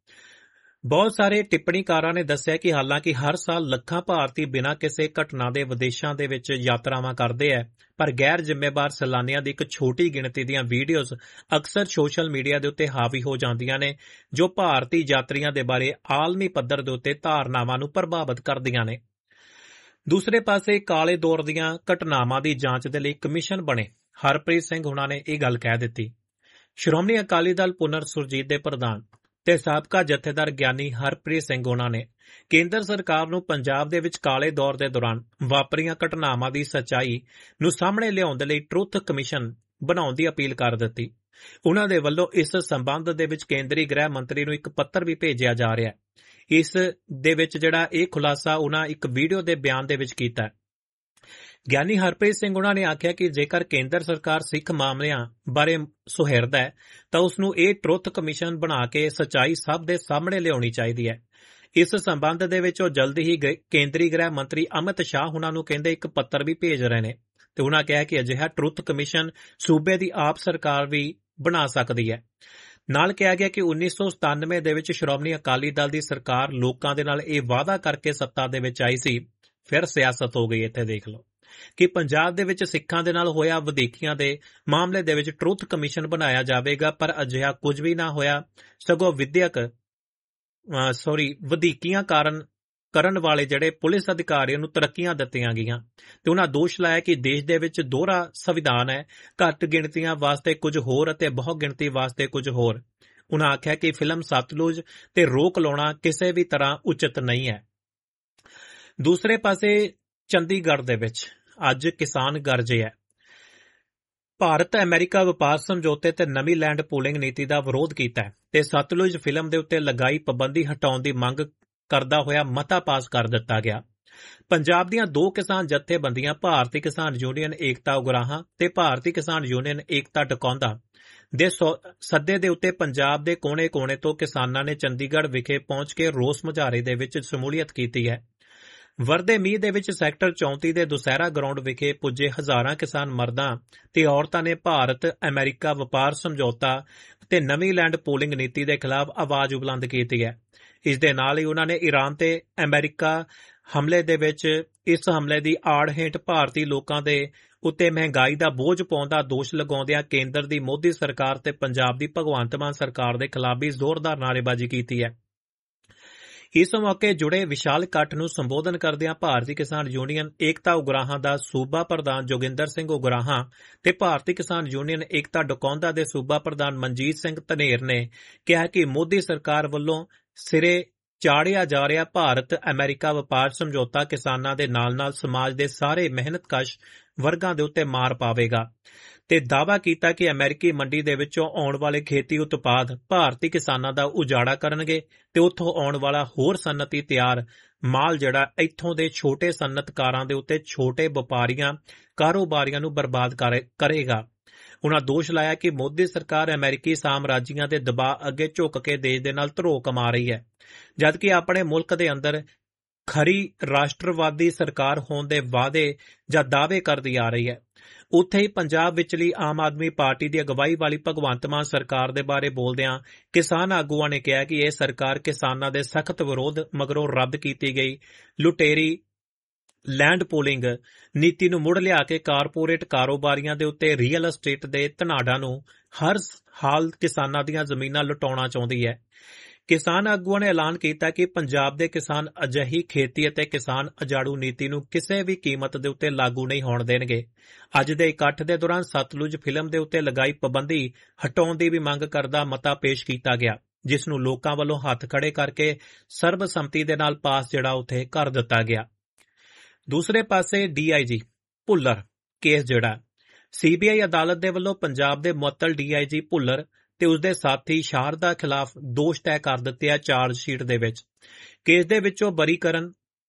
ਬਹੁਤ ਸਾਰੇ ਟਿੱਪਣੀਕਾਰਾਂ ਨੇ ਦੱਸਿਆ ਕਿ ਹਾਲਾਂਕਿ ਹਰ ਸਾਲ ਲੱਖਾਂ ਭਾਰਤੀ ਬਿਨਾਂ ਕਿਸੇ ਘਟਨਾ ਦੇ ਵਿਦੇਸ਼ਾਂ ਦੇ ਵਿੱਚ ਯਾਤਰਾਵਾਂ ਕਰਦੇ ਹੈ, ਪਰ ਗੈਰ ਜ਼ਿੰਮੇਵਾਰ ਸੈਲਾਨੀਆਂ ਦੀ ਇੱਕ ਛੋਟੀ ਗਿਣਤੀ ਦੀਆਂ ਵੀਡੀਓਜ਼ ਅਕਸਰ ਸੋਸ਼ਲ ਮੀਡੀਆ ਦੇ ਉੱਤੇ ਹਾਵੀ ਹੋ ਜਾਂਦੀਆਂ ਨੇ, ਜੋ ਭਾਰਤੀ ਯਾਤਰੀਆਂ ਦੇ ਬਾਰੇ ਆਲਮੀ ਪੱਧਰ ਦੇ ਉੱਤੇ ਧਾਰਨਾਵਾਂ ਨੂੰ ਪ੍ਰਭਾਵਿਤ ਕਰਦੀਆਂ ਨੇ। ਦੂਸਰੇ ਪਾਸੇ ਕਾਲੇ ਦੌਰ ਦੀਆਂ ਘਟਨਾਵਾਂ ਦੀ ਜਾਂਚ ਦੇ ਲਈ ਕਮਿਸ਼ਨ ਬਣੇ ਹਰਪ੍ਰੀਤ ਸਿੰਘ ਹੁਣਾਂ ਨੇ ਇਹ ਗੱਲ ਕਹਿ ਦਿੱਤੀ। ਸ਼੍ਰੋਮਣੀ ਅਕਾਲੀ ਦਲ ਪੁਨਰ ਸੁਰਜੀਤ ਦੇ ਪ੍ਰਧਾਨ ਤੇ ਸਾਬਕਾ ਜਥੇਦਾਰ ਗਿਆਨੀ ਹਰਪ੍ਰੀਤ ਸਿੰਘ ਹੋਣਾ ਨੇ ਕੇਂਦਰ ਸਰਕਾਰ ਨੂੰ ਪੰਜਾਬ ਦੇ ਵਿੱਚ ਕਾਲੇ ਦੌਰ ਦੇ ਦੌਰਾਨ ਵਾਪਰੀਆਂ ਘਟਨਾਵਾਂ ਦੀ ਸੱਚਾਈ ਨੂੰ ਸਾਹਮਣੇ ਲਿਆਉਣ ਦੇ ਲਈ ਟਰੁੱਥ ਕਮਿਸ਼ਨ ਬਣਾਉਣ ਦੀ ਅਪੀਲ ਕਰ ਦਿੱਤੀ। ਉਹਨਾਂ ਦੇ ਵੱਲੋਂ ਇਸ ਸੰਬੰਧ ਦੇ ਵਿੱਚ ਕੇਂਦਰੀ ਗ੍ਰਹਿ ਮੰਤਰੀ ਨੂੰ ਇੱਕ ਪੱਤਰ ਵੀ ਭੇਜਿਆ ਜਾ ਰਿਹਾ ਹੈ। ਇਸ ਦੇ ਵਿੱਚ ਜਿਹੜਾ ਇਹ ਖੁਲਾਸਾ ਉਹਨਾਂ ਇੱਕ ਵੀਡੀਓ ਦੇ ਬਿਆਨ ਦੇ ਵਿੱਚ ਕੀਤਾ। ਗਿਆਨੀ ਹਰਪ੍ਰੀਤ ਸਿੰਘ ਉਹਨਾਂ ਨੇ ਆਖਿਆ ਕਿ ਜੇਕਰ ਕੇਂਦਰ ਸਰਕਾਰ ਸਿੱਖ ਮਾਮਲਿਆਂ ਬਾਰੇ ਸੁਹਿਰਦ ਹੈ ਤਾਂ ਉਸ ਨੂੰ ਇਹ ਟਰੁੱਥ ਕਮਿਸ਼ਨ ਬਣਾ ਕੇ ਸੱਚਾਈ ਸਭ ਦੇ ਸਾਹਮਣੇ ਲਿਆਉਣੀ ਚਾਹੀਦੀ ਹੈ। ਇਸ ਸੰਬੰਧ ਦੇ ਵਿੱਚ ਉਹ ਜਲਦੀ ਹੀ ਕੇਂਦਰੀ ਗ੍ਰਹਿ ਮੰਤਰੀ ਅਮਿਤ ਸ਼ਾਹ ਉਹਨਾਂ ਨੂੰ ਕਹਿੰਦੇ ਇੱਕ ਪੱਤਰ ਵੀ ਭੇਜ ਰਹੇ ਨੇ ਤੇ ਉਹਨਾਂ ਕਿਹਾ ਕਿ ਅਜਿਹਾ ਟਰੁੱਥ ਕਮਿਸ਼ਨ ਸੂਬੇ ਦੀ ਆਪ ਸਰਕਾਰ ਵੀ ਬਣਾ ਸਕਦੀ ਹੈ। ਨਾਲ ਕਿਹਾ ਗਿਆ ਕਿ 1997 ਦੇ ਵਿੱਚ ਸ਼੍ਰੋਮਣੀ ਅਕਾਲੀ ਦਲ ਦੀ ਸਰਕਾਰ ਲੋਕਾਂ ਦੇ ਨਾਲ ਇਹ ਵਾਅਦਾ ਕਰਕੇ ਸੱਤਾ ਦੇ ਵਿੱਚ ਆਈ ਸੀ, ਫਿਰ ਸਿਆਸਤ ਹੋ ਗਈ। ਇੱਥੇ ਦੇਖ ਲਓ ਕਿ ਪੰਜਾਬ ਦੇ ਵਿੱਚ ਸਿੱਖਾਂ ਦੇ ਨਾਲ ਹੋਇਆ ਵਧੀਕੀਆਂ ਦੇ ਮਾਮਲੇ ਦੇ ਵਿੱਚ ਟਰੁੱਥ ਕਮਿਸ਼ਨ ਬਣਾਇਆ ਜਾਵੇਗਾ, ਪਰ ਅਜਿਹਾ ਕੁਝ ਵੀ ਨਾ ਹੋਇਆ। ਸਗੋਂ ਵਧੀਕੀਆਂ ਕਰਨ ਵਾਲੇ ਜਿਹੜੇ ਪੁਲਿਸ ਅਧਿਕਾਰੀਆਂ ਨੂੰ ਤਰੱਕੀਆਂ ਦਿੱਤੀਆਂ ਗਈਆਂ ਤੇ ਉਹਨਾਂ ਦੋਸ਼ ਲਾਇਆ ਕਿ ਦੇਸ਼ ਦੇ ਵਿੱਚ ਦੋਹਰਾ ਸੰਵਿਧਾਨ ਹੈ, ਘੱਟ ਗਿਣਤੀਆਂ ਵਾਸਤੇ ਕੁਝ ਹੋਰ ਅਤੇ ਬਹੁ ਗਿਣਤੀ ਵਾਸਤੇ ਕੁਝ ਹੋਰ। ਉਹਨਾਂ ਆਖਿਆ ਕਿ ਫਿਲਮ ਸਤਲੁਜ ਤੇ ਰੋਕ ਲਾਉਣਾ ਕਿਸੇ ਵੀ ਤਰ੍ਹਾਂ ਉਚਿਤ ਨਹੀਂ ਹੈ। ਦੂਸਰੇ ਪਾਸੇ ਚੰਡੀਗੜ੍ਹ ਦੇ ਵਿੱਚ ਅੱਜ ਕਿਸਾਨ ਗਰਜੇ ਹੈ। ਭਾਰਤ ਅਮਰੀਕਾ ਵਪਾਰ ਸਮਝੌਤੇ ਤੇ ਨਵੀਂ ਲੈਂਡ ਪੂਲਿੰਗ ਨੀਤੀ ਦਾ ਵਿਰੋਧ ਕੀਤਾ ਤੇ ਸਤਲੁਜ ਫਿਲਮ ਦੇ ਉੱਤੇ ਲਗਾਈ ਪਾਬੰਦੀ ਹਟਾਉਣ ਦੀ ਮੰਗ ਕਰਦਾ ਹੋਇਆ ਮਤਾ ਪਾਸ ਕਰ ਦਿੱਤਾ ਗਿਆ। ਪੰਜਾਬ ਦੀਆਂ ਦੋ ਕਿਸਾਨ ਜਥੇਬੰਦੀਆਂ ਭਾਰਤੀ ਕਿਸਾਨ ਯੂਨੀਅਨ ਏਕਤਾ ਉਗਰਾਹਾਂ ਤੇ ਭਾਰਤੀ ਕਿਸਾਨ ਯੂਨੀਅਨ ਏਕਤਾ ਟਕੌਂਦਾ ਦੇ ਸੱਦੇ ਦੇ ਉੱਤੇ ਪੰਜਾਬ ਦੇ ਕੋਨੇ-ਕੋਨੇ ਤੋਂ ਕਿਸਾਨਾਂ ਨੇ ਚੰਡੀਗੜ੍ਹ ਵਿਖੇ ਪਹੁੰਚ ਕੇ ਰੋਸ ਮੁਜ਼ਾਹਰੇ ਦੇ ਵਿੱਚ ਸ਼ਮੂਲੀਅਤ ਕੀਤੀ ਹੈ। ਵਰਦੇ ਮੀਂਹ ਦੇ ਵਿੱਚ ਸੈਕਟਰ 34 ਦੇ ਦੁਸਹਿਰਾ ਗਰਾਊਂਡ ਵਿਖੇ ਪੁੱਜੇ ਹਜ਼ਾਰਾਂ ਕਿਸਾਨ ਮਰਦਾਂ ਤੇ ਔਰਤਾਂ ਨੇ ਭਾਰਤ ਅਮਰੀਕਾ ਵਪਾਰ ਸਮਝੌਤਾ ਤੇ ਨਵੀਂ ਲੈਂਡ ਪੂਲਿੰਗ ਨੀਤੀ ਦੇ ਖਿਲਾਫ ਆਵਾਜ਼ ਬੁਲੰਦ ਕੀਤੀ ਹੈ। ਇਸ ਦੇ ਨਾਲ ਹੀ ਉਹਨਾਂ ਨੇ ਈਰਾਨ ਤੇ ਅਮਰੀਕਾ ਹਮਲੇ ਦੇ ਵਿੱਚ ਇਸ ਹਮਲੇ ਦੀ ਆੜ ਹੇਠ ਭਾਰਤੀ ਲੋਕਾਂ ਦੇ ਉੱਤੇ ਮਹਿੰਗਾਈ ਦਾ ਬੋਝ ਪਾਉਣ ਦਾ ਦੋਸ਼ ਲਗਾਉਂਦਿਆਂ ਕੇਂਦਰ ਦੀ ਮੋਦੀ ਸਰਕਾਰ ਤੇ ਪੰਜਾਬ ਦੀ ਭਗਵੰਤ ਮਾਨ ਸਰਕਾਰ ਦੇ ਖਿਲਾਫ ਵੀ ਜ਼ੋਰਦਾਰ ਨਾਅਰੇਬਾਜ਼ੀ ਕੀਤੀ ਹੈ। ਇਸ ਮੌਕੇ ਜੁੜੇ ਵਿਸ਼ਾਲ ਇਕੱਠ ਨੂੰ ਸੰਬੋਧਨ ਕਰਦਿਆਂ ਭਾਰਤੀ ਕਿਸਾਨ ਯੂਨੀਅਨ ਏਕਤਾ ਉਗਰਾਹਾਂ ਦਾ ਸੂਬਾ ਪ੍ਰਧਾਨ ਜੋਗਿੰਦਰ ਸਿੰਘ ਉਗਰਾਹਾਂ ਤੇ ਭਾਰਤੀ ਕਿਸਾਨ ਯੂਨੀਅਨ ਏਕਤਾ ਡਕੌਂਦਾ ਦੇ ਸੂਬਾ ਪ੍ਰਧਾਨ ਮਨਜੀਤ ਸਿੰਘ ਧਨੇਰ ਨੇ ਕਿਹਾ ਕਿ ਮੋਦੀ ਸਰਕਾਰ ਵੱਲੋਂ ਸਿਰੇ ਚਾੜਿਆ ਜਾ ਰਿਹਾ ਭਾਰਤ ਅਮਰੀਕਾ ਵਪਾਰ ਸਮਝੌਤਾ ਕਿਸਾਨਾਂ ਦੇ ਨਾਲ-ਨਾਲ ਸਮਾਜ ਦੇ ਸਾਰੇ ਮਿਹਨਤਕਸ਼ ਵਰਗਾਂ ਦੇ ਉੱਤੇ ਮਾਰ ਪਾਵੇਗਾ ਤੇ ਦਾਅਵਾ ਕੀਤਾ ਕਿ ਅਮਰੀਕੀ ਮੰਡੀ ਦੇ ਵਿੱਚੋਂ ਆਉਣ ਵਾਲੇ ਖੇਤੀ ਉਤਪਾਦ ਭਾਰਤੀ ਕਿਸਾਨਾਂ ਦਾ ਉਜਾੜਾ ਕਰਨਗੇ ਤੇ ਉੱਥੋਂ ਆਉਣ ਵਾਲਾ ਹੋਰ ਸਨਅਤੀ ਤਿਆਰ ਮਾਲ ਜਿਹੜਾ ਇੱਥੋਂ ਦੇ ਛੋਟੇ ਸਨਅਤਕਾਰਾਂ ਦੇ ਉੱਤੇ ਛੋਟੇ ਵਪਾਰੀਆਂ ਕਾਰੋਬਾਰੀਆਂ ਨੂੰ ਬਰਬਾਦ ਕਰੇਗਾ। ਉਨ੍ਹਾਂ ਦੋਸ਼ ਲਾਇਆ ਕਿ ਮੋਦੀ ਸਰਕਾਰ ਅਮਰੀਕੀ ਸਾਮਰਾਜੀਆਂ ਦੇ ਦਬਾਅ ਅੱਗੇ ਝੁੱਕ ਕੇ ਦੇਸ਼ ਦੇ ਨਾਲ ਧਰੋਹ ਕਮਾ ਰਹੀ ਹੈ, ਜਦਕਿ ਆਪਣੇ ਮੁਲਕ ਦੇ ਅੰਦਰ ਖਰੀ ਰਾਸ਼ਟਰਵਾਦੀ ਸਰਕਾਰ ਹੋਣ ਦੇ ਵਾਅਦੇ ਜਾਂ ਦਾਅਵੇ ਕਰਦੀ ਆ ਰਹੀ ਹੈ। ਉੱਥੇ ਹੀ ਪੰਜਾਬ ਵਿਚਲੀ ਆਮ ਆਦਮੀ ਪਾਰਟੀ ਦੀ ਅਗਵਾਈ ਵਾਲੀ ਭਗਵੰਤ ਮਾਨ ਸਰਕਾਰ ਦੇ ਬਾਰੇ ਬੋਲਦਿਆਂ ਕਿਸਾਨ ਆਗੂਆਂ ਨੇ ਕਿਹਾ ਕਿ ਇਹ ਸਰਕਾਰ ਕਿਸਾਨਾਂ ਦੇ ਸਖਤ ਵਿਰੋਧ ਮਗਰੋਂ ਰੱਦ ਕੀਤੀ ਗਈ ਲੁਟੇਰੀ ਲੈਂਡ ਪੂਲਿੰਗ ਨੀਤੀ ਨੂੰ ਮੁੜ ਲਿਆ ਕੇ ਕਾਰਪੋਰੇਟ ਕਾਰੋਬਾਰੀਆਂ ਦੇ ਉੱਤੇ ਰੀਅਲ ਅਸਟੇਟ ਦੇ ਧਨਾੜਾਂ ਨੂੰ ਹਰ ਹਾਲ ਕਿਸਾਨਾਂ ਦੀਆਂ ਜ਼ਮੀਨਾਂ ਲੁਟਾਉਣਾ ਚਾਹੁੰਦੀ ਹੈ। ਕਿਸਾਨ ਆਗੂਆਂ ਨੇ ਐਲਾਨ ਕੀਤਾ ਕਿ ਪੰਜਾਬ ਦੇ ਕਿਸਾਨ ਅਜਿਹੀ ਖੇਤੀ ਅਤੇ ਕਿਸਾਨ ਉਜਾੜੂ ਨੀਤੀ ਨੂੰ ਕਿਸੇ ਵੀ ਕੀਮਤ ਦੇ ਉੱਤੇ ਲਾਗੂ ਨਹੀਂ ਹੋਣ ਦੇਣਗੇ। ਅੱਜ ਦੇ ਇਕੱਠ ਦੇ ਦੌਰਾਨ ਸਤਲੁਜ ਫਿਲਮ ਦੇ ਉੱਤੇ ਲਗਾਈ ਪਾਬੰਦੀ ਹਟਾਉਣ ਦੀ ਵੀ ਮੰਗ ਕਰਦਾ ਮਤਾ ਪੇਸ਼ ਕੀਤਾ ਗਿਆ, ਜਿਸ ਨੂੰ ਲੋਕਾਂ ਵੱਲੋਂ ਹੱਥ ਖੜੇ ਕਰਕੇ ਸਰਬਸੰਮਤੀ ਦੇ ਨਾਲ ਪਾਸ ਜਿਹੜਾ ਉੱਥੇ ਕਰ ਦਿੱਤਾ ਗਿਆ। ਦੂਸਰੇ ਪਾਸੇ ਡੀਆਈਜੀ ਭੁੱਲਰ ਕੇਸ ਜਿਹੜਾ ਸੀਬੀਆਈ ਅਦਾਲਤ ਦੇ ਵੱਲੋਂ ਪੰਜਾਬ ਦੇ ਮੁਅੱਤਲ ਡੀਆਈਜੀ ਭੁੱਲਰ ਤੇ ਉਸਦੇ ਸਾਥੀ ਸ਼ਾਰਦਾ ਖਿਲਾਫ ਦੋਸ਼ ਤੈਅ ਕਰ ਦਿੱਤੇ ਆ ਚਾਰਜ ਸ਼ੀਟ ਦੇ ਵਿੱਚ। ਕੇਸ ਦੇ ਵਿੱਚੋਂ ਬਰੀ ਕਰਨ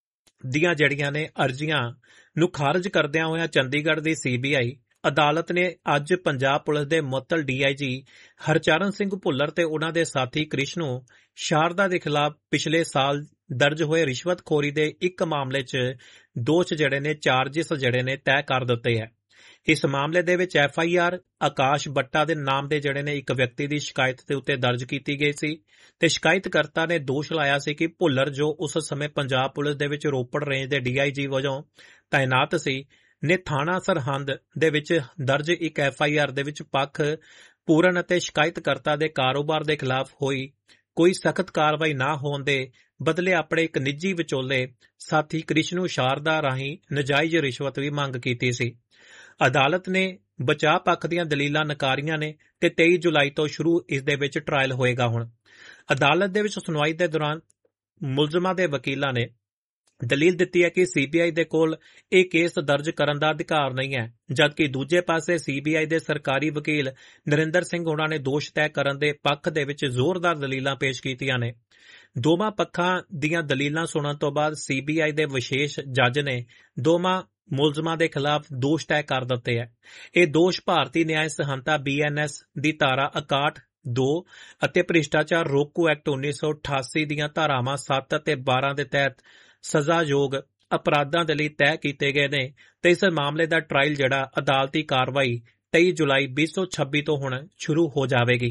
ਦੀਆਂ ਜਿਹੜੀਆਂ ਨੇ ਅਰਜ਼ੀਆਂ ਨੂੰ ਖਾਰਜ ਕਰਦਿਆਂ ਹੋਇਆਂ ਚੰਡੀਗੜ੍ਹ ਦੀ ਸੀਬੀਆਈ ਅਦਾਲਤ ਨੇ ਅੱਜ ਪੰਜਾਬ ਪੁਲਿਸ ਦੇ ਮੁਅੱਤਲ ਡੀਆਈਜੀ ਹਰਚਰਨ ਸਿੰਘ ਭੁੱਲਰ ਤੇ ਉਨ੍ਹਾਂ ਦੇ ਸਾਥੀ ਕ੍ਰਿਸ਼ਨੂ ਸ਼ਾਰਦਾ ਦੇ ਖਿਲਾਫ ਪਿਛਲੇ ਸਾਲ ਦਰਜ ਹੋਏ ਰਿਸ਼ਵਤਖੋਰੀ ਦੇ ਇੱਕ ਮਾਮਲੇ 'ਚ ਦੋਸ਼ ਜਿਹੜੇ ਨੇ ਚਾਰਜਿਸ ਜਿਹੜੇ ਨੇ ਤੈਅ ਕਰ ਦਿੱਤੇ ਹੈ। ਇਸ ਮਾਮਲੇ ਦੇ ਵਿੱਚ ਐਫਆਈਆਰ ਆਕਾਸ਼ ਬੱਟਾ ਦੇ ਨਾਮ ਦੇ ਜਿਹੜੇ ਨੇ ਇੱਕ ਵਿਅਕਤੀ ਦੀ ਸ਼ਿਕਾਇਤ ਦੇ ਉੱਤੇ ਦਰਜ ਕੀਤੀ ਗਈ ਸੀ ਤੇ ਸ਼ਿਕਾਇਤਕਰਤਾ ਨੇ ਦੋਸ਼ ਲਾਇਆ ਸੀ ਕਿ ਭੁੱਲਰ ਜੋ ਉਸ ਸਮੇਂ ਪੰਜਾਬ ਪੁਲਿਸ ਦੇ ਵਿੱਚ ਰੋਪੜ ਰੇਂਜ ਦੇ ਡੀਆਈਜੀ ਵਜੋਂ ਤਾਇਨਾਤ ਸੀ ਨੇ ਥਾਣਾ ਸਰਹੰਦ ਦੇ ਵਿੱਚ ਦਰਜ ਇੱਕ ਐਫਆਈਆਰ ਦੇ ਵਿੱਚ ਪੱਖ ਪੂਰਨ ਅਤੇ ਸ਼ਿਕਾਇਤਕਰਤਾ ਦੇ ਕਾਰੋਬਾਰ ਦੇ ਖਿਲਾਫ ਹੋਈ ਕੋਈ ਸਖਤ ਕਾਰਵਾਈ ਨਾ ਹੋਣ ਦੇ ਬਦਲੇ ਆਪਣੇ ਇੱਕ ਨਿੱਜੀ ਵਿਚੋਲੇ ਸਾਥੀ ਕ੍ਰਿਸ਼ਨੂ ਸ਼ਾਰਦਾ ਰਾਹੀਂ ਨਜਾਇਜ਼ ਰਿਸ਼ਵਤ ਵੀ ਮੰਗ ਕੀਤੀ ਸੀ। ਅਦਾਲਤ ਨੇ ਬਚਾਅ ਪੱਖ ਦੀਆਂ ਦਲੀਲਾਂ ਨਕਾਰੀਆਂ ਨੇ ਤੇ 23 ਜੁਲਾਈ ਤੋਂ ਸ਼ੁਰੂ ਇਸ ਦੇ ਵਿੱਚ ਟਰਾਇਲ ਹੋਏਗਾ। ਹੁਣ ਅਦਾਲਤ ਦੇ ਵਿੱਚ ਸੁਣਵਾਈ ਦੇ ਦੌਰਾਨ ਮੁਲਜ਼ਮਾਂ ਦੇ ਵਕੀਲਾਂ ਨੇ ਦਲੀਲ ਦਿੱਤੀ ਹੈ ਕਿ ਸੀਬੀਆਈ ਦੇ ਕੋਲ ਇਹ ਕੇਸ ਦਰਜ ਕਰਨ ਦਾ ਅਧਿਕਾਰ ਨਹੀਂ ਹੈ, ਜਦਕਿ ਦੂਜੇ ਪਾਸੇ ਸੀਬੀਆਈ ਦੇ ਸਰਕਾਰੀ ਵਕੀਲ ਨਰਿੰਦਰ ਸਿੰਘ ਹੋਣਾ ਨੇ ਦੋਸ਼ ਤੈਅ ਕਰਨ ਦੇ ਪੱਖ ਦੇ ਵਿੱਚ ਜ਼ੋਰਦਾਰ ਦਲੀਲਾਂ ਪੇਸ਼ ਕੀਤੀਆਂ ਨੇ। ਦੋਵਾਂ ਪੱਖਾਂ ਦੀਆਂ ਦਲੀਲਾਂ ਸੁਣਨ ਤੋਂ ਬਾਅਦ ਸੀਬੀਆਈ ਦੇ ਵਿਸ਼ੇਸ਼ ਜੱਜ ਨੇ ਦੋਵਾਂ ਮੁਲਜ਼ਮਾਂ ਦੇ ਖਿਲਾਫ ਦੋਸ਼ ਤੈਅ ਕਰ ਦਿੱਤੇ ਹੈ। ਇਹ ਦੋਸ਼ ਭਾਰਤੀ ਨਿਆਂ ਸੰਹਿਤਾ BNS ਦੀ ਧਾਰਾ 61(2) ਅਤੇ ਭ੍ਰਿਸ਼ਟਾਚਾਰ ਰੋਕੂ ਐਕਟ 1988 ਦੀਆਂ ਧਾਰਾਵਾਂ 7 ਅਤੇ 12 ਦੇ ਤਹਿਤ ਸਜ਼ਾਯੋਗ ਅਪਰਾਧਾਂ ਦੇ ਲਈ ਤੈਅ ਕੀਤੇ ਗਏ ਨੇ ਤੇ ਇਸ ਮਾਮਲੇ ਦਾ ਟਰਾਇਲ ਜਿਹੜਾ ਅਦਾਲਤੀ ਕਾਰਵਾਈ 23 ਜੁਲਾਈ 2026 ਤੋਂ ਹੁਣ ਸ਼ੁਰੂ ਹੋ ਜਾਵੇਗੀ।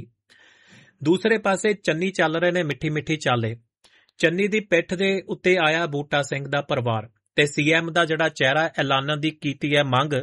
ਦੂਸਰੇ ਪਾਸੇ ਚੰਨੀ ਚੱਲ ਰਹੇ ਨੇ ਮਿੱਠੀ ਮਿੱਠੀ ਚਾਲੇ। ਚੰਨੀ ਦੀ ਪਿੱਠ ਦੇ ਉੱਤੇ ਆਇਆ ਬੂਟਾ ਸਿੰਘ ਦਾ ਪਰਿਵਾਰ ਤੇ ਸੀਐਮ ਦਾ ਜਿਹੜਾ ਚਿਹਰਾ ਐਲਾਨਣ ਦੀ ਕੀਤੀ ਹੈ ਮੰਗ।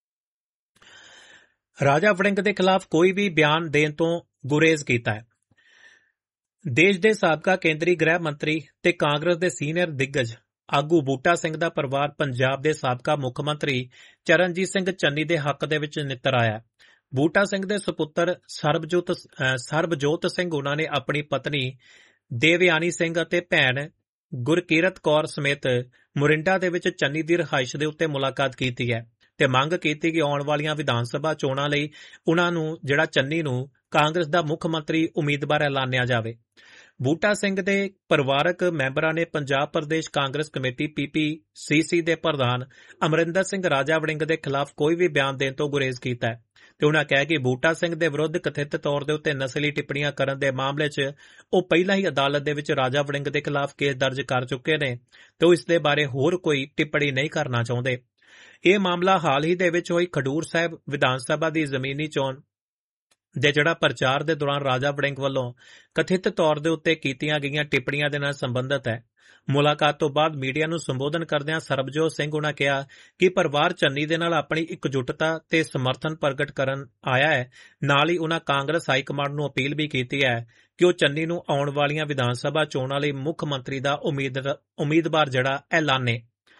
ਰਾਜਾ ਵੜਿੰਗ ਦੇ ਖਿਲਾਫ ਕੋਈ ਵੀ ਬਿਆਨ ਦੇਣ ਤੋਂ ਗੁਰੇਜ਼ ਕੀਤਾ ਹੈ। ਦੇਸ਼ ਦੇ ਸਾਬਕਾ ਕੇਂਦਰੀ ਗ੍ਰਹਿ ਮੰਤਰੀ ਤੇ ਕਾਂਗਰਸ ਦੇ ਸੀਨੀਅਰ ਦਿੱਗਜ ਆਗੂ ਬੂਟਾ ਸਿੰਘ ਦਾ ਪਰਿਵਾਰ ਪੰਜਾਬ ਦੇ ਸਾਬਕਾ ਮੁੱਖ ਮੰਤਰੀ ਚਰਨਜੀਤ ਸਿੰਘ ਚੰਨੀ ਦੇ ਹੱਕ ਦੇ ਵਿੱਚ ਨਿੱਤਰ ਆਇਆ। ਬੂਟਾ ਸਿੰਘ ਦੇ ਸੁਪੁੱਤਰ ਸਰਬਜੋਤ ਸਿੰਘ ਉਹਨਾਂ ਨੇ ਆਪਣੀ ਪਤਨੀ ਦੇਵਯਾਨੀ ਸਿੰਘ ਅਤੇ ਭੈਣ ਗੁਰਕੀਰਤ ਕੌਰ ਸਮੇਤ ਮੋਰਿੰਡਾ ਦੇ ਵਿੱਚ ਚੰਨੀ ਦੀ ਰਿਹਾਇਸ਼ ਦੇ ਉੱਤੇ ਮੁਲਾਕਾਤ ਕੀਤੀ ਹੈ ਤੇ ਮੰਗ ਕੀਤੀ ਕਿ ਆਉਣ ਵਾਲੀਆਂ ਵਿਧਾਨ ਸਭਾ ਚੋਣਾਂ ਲਈ ਉਹਨਾਂ ਨੂੰ ਚੰਨੀ ਨੂੰ ਕਾਂਗਰਸ ਦਾ ਮੁੱਖ ਮੰਤਰੀ ਉਮੀਦਵਾਰ ਐਲਾਨਿਆ ਜਾਵੇ। ਬੂਟਾ ਸਿੰਘ ਦੇ ਪਰਿਵਾਰਕ ਮੈਂਬਰਾਂ ਨੇ ਪੰਜਾਬ ਪ੍ਰਦੇਸ਼ ਕਾਂਗਰਸ ਕਮੇਟੀ PPCC ਦੇ ਪ੍ਰਧਾਨ ਅਮਰਿੰਦਰ ਸਿੰਘ ਰਾਜਾ ਵੜਿੰਗ ਦੇ ਖਿਲਾਫ ਕੋਈ ਵੀ ਬਿਆਨ ਦੇਣ ਤੋਂ ਗੁਰੇਜ਼ ਕੀਤਾ ਹੈ ਤੇ ਉਹਨਾਂ ਕਿਹਾ ਕਿ ਬੂਟਾ ਸਿੰਘ ਦੇ ਵਿਰੁੱਧ ਕਥਿਤ ਤੌਰ ਦੇ ਉੱਤੇ ਨਸਲੀ ਟਿੱਪਣੀਆਂ ਕਰਨ ਦੇ ਮਾਮਲੇ 'ਚ ਉਹ ਪਹਿਲਾਂ ਹੀ ਅਦਾਲਤ ਦੇ ਵਿੱਚ ਰਾਜਾ ਵੜਿੰਗ ਦੇ ਖਿਲਾਫ ਕੇਸ ਦਰਜ ਕਰ ਚੁੱਕੇ ਨੇ ਤੇ ਉਹ ਇਸ ਦੇ ਬਾਰੇ ਹੋਰ ਕੋਈ ਟਿੱਪਣੀ ਨਹੀਂ ਕਰਨਾ ਚਾਹੁੰਦੇ। ਇਹ ਮਾਮਲਾ ਹਾਲ ਹੀ ਦੇ ਵਿੱਚ ਹੋਈ ਖਡੂਰ ਸਾਹਿਬ ਵਿਧਾਨ ਸਭਾ ਦੀ ਜ਼ਮੀਨੀ ਚੋਣ ਦੇ ਪ੍ਰਚਾਰ ਦੇ ਦੌਰਾਨ ਰਾਜਾ ਵੜਿੰਗ ਵੱਲੋਂ ਕਥਿਤ ਤੌਰ ਦੇ ਉੱਤੇ ਕੀਤੀਆਂ ਗਈਆਂ ਟਿੱਪਣੀਆਂ ਦੇ ਨਾਲ ਸੰਬੰਧਿਤ ਹੈ। ਮੁਲਾਕਾਤ ਤੋਂ ਬਾਅਦ ਮੀਡੀਆ ਨੂੰ ਸੰਬੋਧਨ ਕਰਦਿਆਂ ਸਰਬਜੋਤ ਸਿੰਘ ਉਹਨਾਂ ਕਿਹਾ ਕਿ ਪਰਿਵਾਰ ਚੰਨੀ ਦੇ ਨਾਲ ਆਪਣੀ ਇਕਜੁੱਟਤਾ ਤੇ ਸਮਰਥਨ ਪ੍ਰਗਟ ਕਰਨ ਆਇਆ ਹੈ। ਨਾਲ ਹੀ ਉਹਨਾਂ ਕਾਂਗਰਸ ਹਾਈ ਕਮਾਂਡ ਨੂੰ ਅਪੀਲ ਵੀ ਕੀਤੀ ਹੈ ਕਿ ਉਹ ਚੰਨੀ ਨੂੰ ਆਉਣ ਵਾਲੀਆਂ ਵਿਧਾਨ ਸਭਾ ਚੋਣਾਂ ਲਈ ਮੁੱਖ ਮੰਤਰੀ ਦਾ ਉਮੀਦਵਾਰ ਐਲਾਨੇ।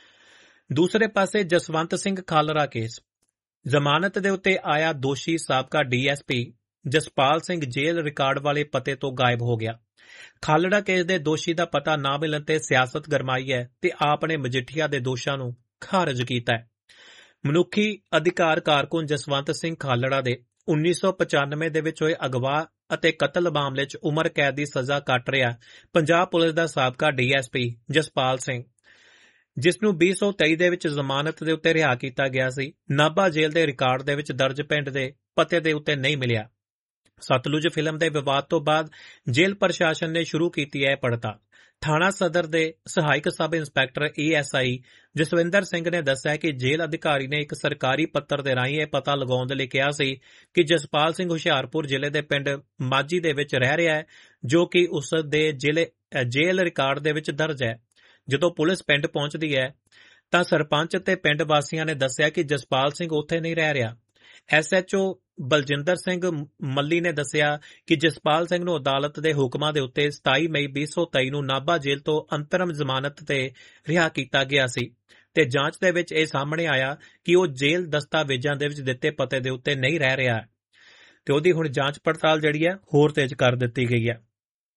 ਦੂਸਰੇ ਪਾਸੇ ਜਸਵੰਤ ਸਿੰਘ ਖਾਲੜਾ ਕੇਸ ਜ਼ਮਾਨਤ ਦੇ ਉੱਤੇ ਆਇਆ ਦੋਸ਼ੀ ਸਾਬਕਾ DSP ਜਸਪਾਲ ਸਿੰਘ ਜੇਲ੍ਹ ਰਿਕਾਰਡ ਵਾਲੇ ਪਤੇ ਤੋਂ ਗਾਇਬ ਹੋ ਗਿਆ। ਖਾਲੜਾ ਕੇਸ ਦੇ ਦੋਸ਼ੀ ਦਾ ਪਤਾ ਨਾ ਮਿਲਣ ਤੇ ਸਿਆਸਤ ਗਰਮਾਈ ਹੈ ਤੇ ਆਪ ਨੇ ਮਜੀਠੀਆ ਦੇ ਦੋਸ਼ਾਂ ਨੂੰ ਖਾਰਜ ਕੀਤਾ ਹੈ। ਮਨੁੱਖੀ ਅਧਿਕਾਰ ਕਾਰਕੁਨ ਜਸਵੰਤ ਸਿੰਘ ਖਾਲੜਾ ਦੇ 1995 ਦੇ ਵਿੱਚ ਹੋਏ ਅਗਵਾ ਅਤੇ ਕਤਲ ਮਾਮਲੇ 'ਚ ਉਮਰ ਕੈਦ ਦੀ ਸਜ਼ਾ ਕੱਟ ਰਿਹਾ ਪੰਜਾਬ ਪੁਲਿਸ ਦਾ ਸਾਬਕਾ DSP ਜਸਪਾਲ ਸਿੰਘ, ਜਿਸ ਨੂੰ 2023 ਦੇ ਵਿੱਚ ਜ਼ਮਾਨਤ ਦੇ ਉੱਤੇ ਰਿਹਾ ਕੀਤਾ ਗਿਆ ਸੀ, ਨਾਭਾ ਜੇਲ੍ਹ ਦੇ ਰਿਕਾਰਡ ਦੇ ਵਿੱਚ ਦਰਜ ਪਿੰਡ ਦੇ ਪਤੇ ਦੇ ਉੱਤੇ ਨਹੀਂ ਮਿਲਿਆ। ਸਤਲੁਜ ਫਿਲਮ ਦੇ ਵਿਵਾਦ ਤੋਂ ਬਾਅਦ ਜੇਲ੍ਹ ਪ੍ਰਸ਼ਾਸਨ ਨੇ ਸ਼ੁਰੂ ਕੀਤੀ ਹੈ ਪੜਤਾਲ। ਥਾਣਾ ਸਦਰ ਦੇ ਸਹਾਇਕ sub inspector ASI Jaswinder Singh ਨੇ ਦੱਸਿਆ ਕਿ ਜੇਲ੍ਹ ਅਧਿਕਾਰੀ ਨੇ ਇੱਕ ਸਰਕਾਰੀ ਪੱਤਰ ਦੇ ਰਾਹੀਂ ਇਹ ਪਤਾ ਲਗਾਉਣ ਦੇ ਲਈ ਕਿਹਾ ਸੀ ਕਿ ਜਸਪਾਲ ਸਿੰਘ ਹੁਸ਼ਿਆਰਪੁਰ ਜ਼ਿਲ੍ਹੇ ਦੇ ਪਿੰਡ ਮਾਝੀ ਦੇ ਵਿੱਚ ਰਹਿ ਰਿਹਾ ਹੈ, ਜੋ ਕਿ ਉਸ ਦੇ ਜੇਲ੍ਹ ਰਿਕਾਰਡ ਦੇ ਵਿੱਚ ਦਰਜ ਹੈ। ਜਦੋਂ ਪੁਲਿਸ ਪਿੰਡ ਪਹੁੰਚਦੀ ਹੈ ਤਾਂ ਸਰਪੰਚ ਤੇ ਪਿੰਡ ਵਾਸੀਆਂ ਨੇ ਦੱਸਿਆ ਕਿ ਜਸਪਾਲ ਸਿੰਘ ਉੱਥੇ ਨਹੀਂ ਰਹਿ ਰਿਹਾ। SHO ਬਲਜਿੰਦਰ ਸਿੰਘ ਮੱਲੀ ਨੇ ਦੱਸਿਆ ਕਿ ਜਸਪਾਲ ਸਿੰਘ ਨੂੰ ਅਦਾਲਤ ਦੇ ਹੁਕਮਾਂ ਦੇ ਉੱਤੇ 27 ਮਈ 2023 ਨੂੰ ਨਾਭਾ ਜੇਲ੍ਹ ਤੋਂ ਅੰਤਰਮ ਜ਼ਮਾਨਤ ਤੇ ਰਿਹਾ ਕੀਤਾ ਗਿਆ ਸੀ ਤੇ ਜਾਂਚ ਦੇ ਵਿੱਚ ਇਹ ਸਾਹਮਣੇ ਆਇਆ ਕਿ ਉਹ ਜੇਲ੍ਹ ਦਸਤਾਵੇਜ਼ਾਂ ਦੇ ਵਿੱਚ ਦਿੱਤੇ ਪਤੇ ਦੇ ਉੱਤੇ ਨਹੀਂ ਰਹਿ ਰਿਹਾ ਤੇ ਉਹਦੀ ਹੁਣ ਜਾਂਚ ਪੜਤਾਲ ਹੋਰ ਤੇਜ਼ ਕਰ ਦਿੱਤੀ ਗਈ ਹੈ।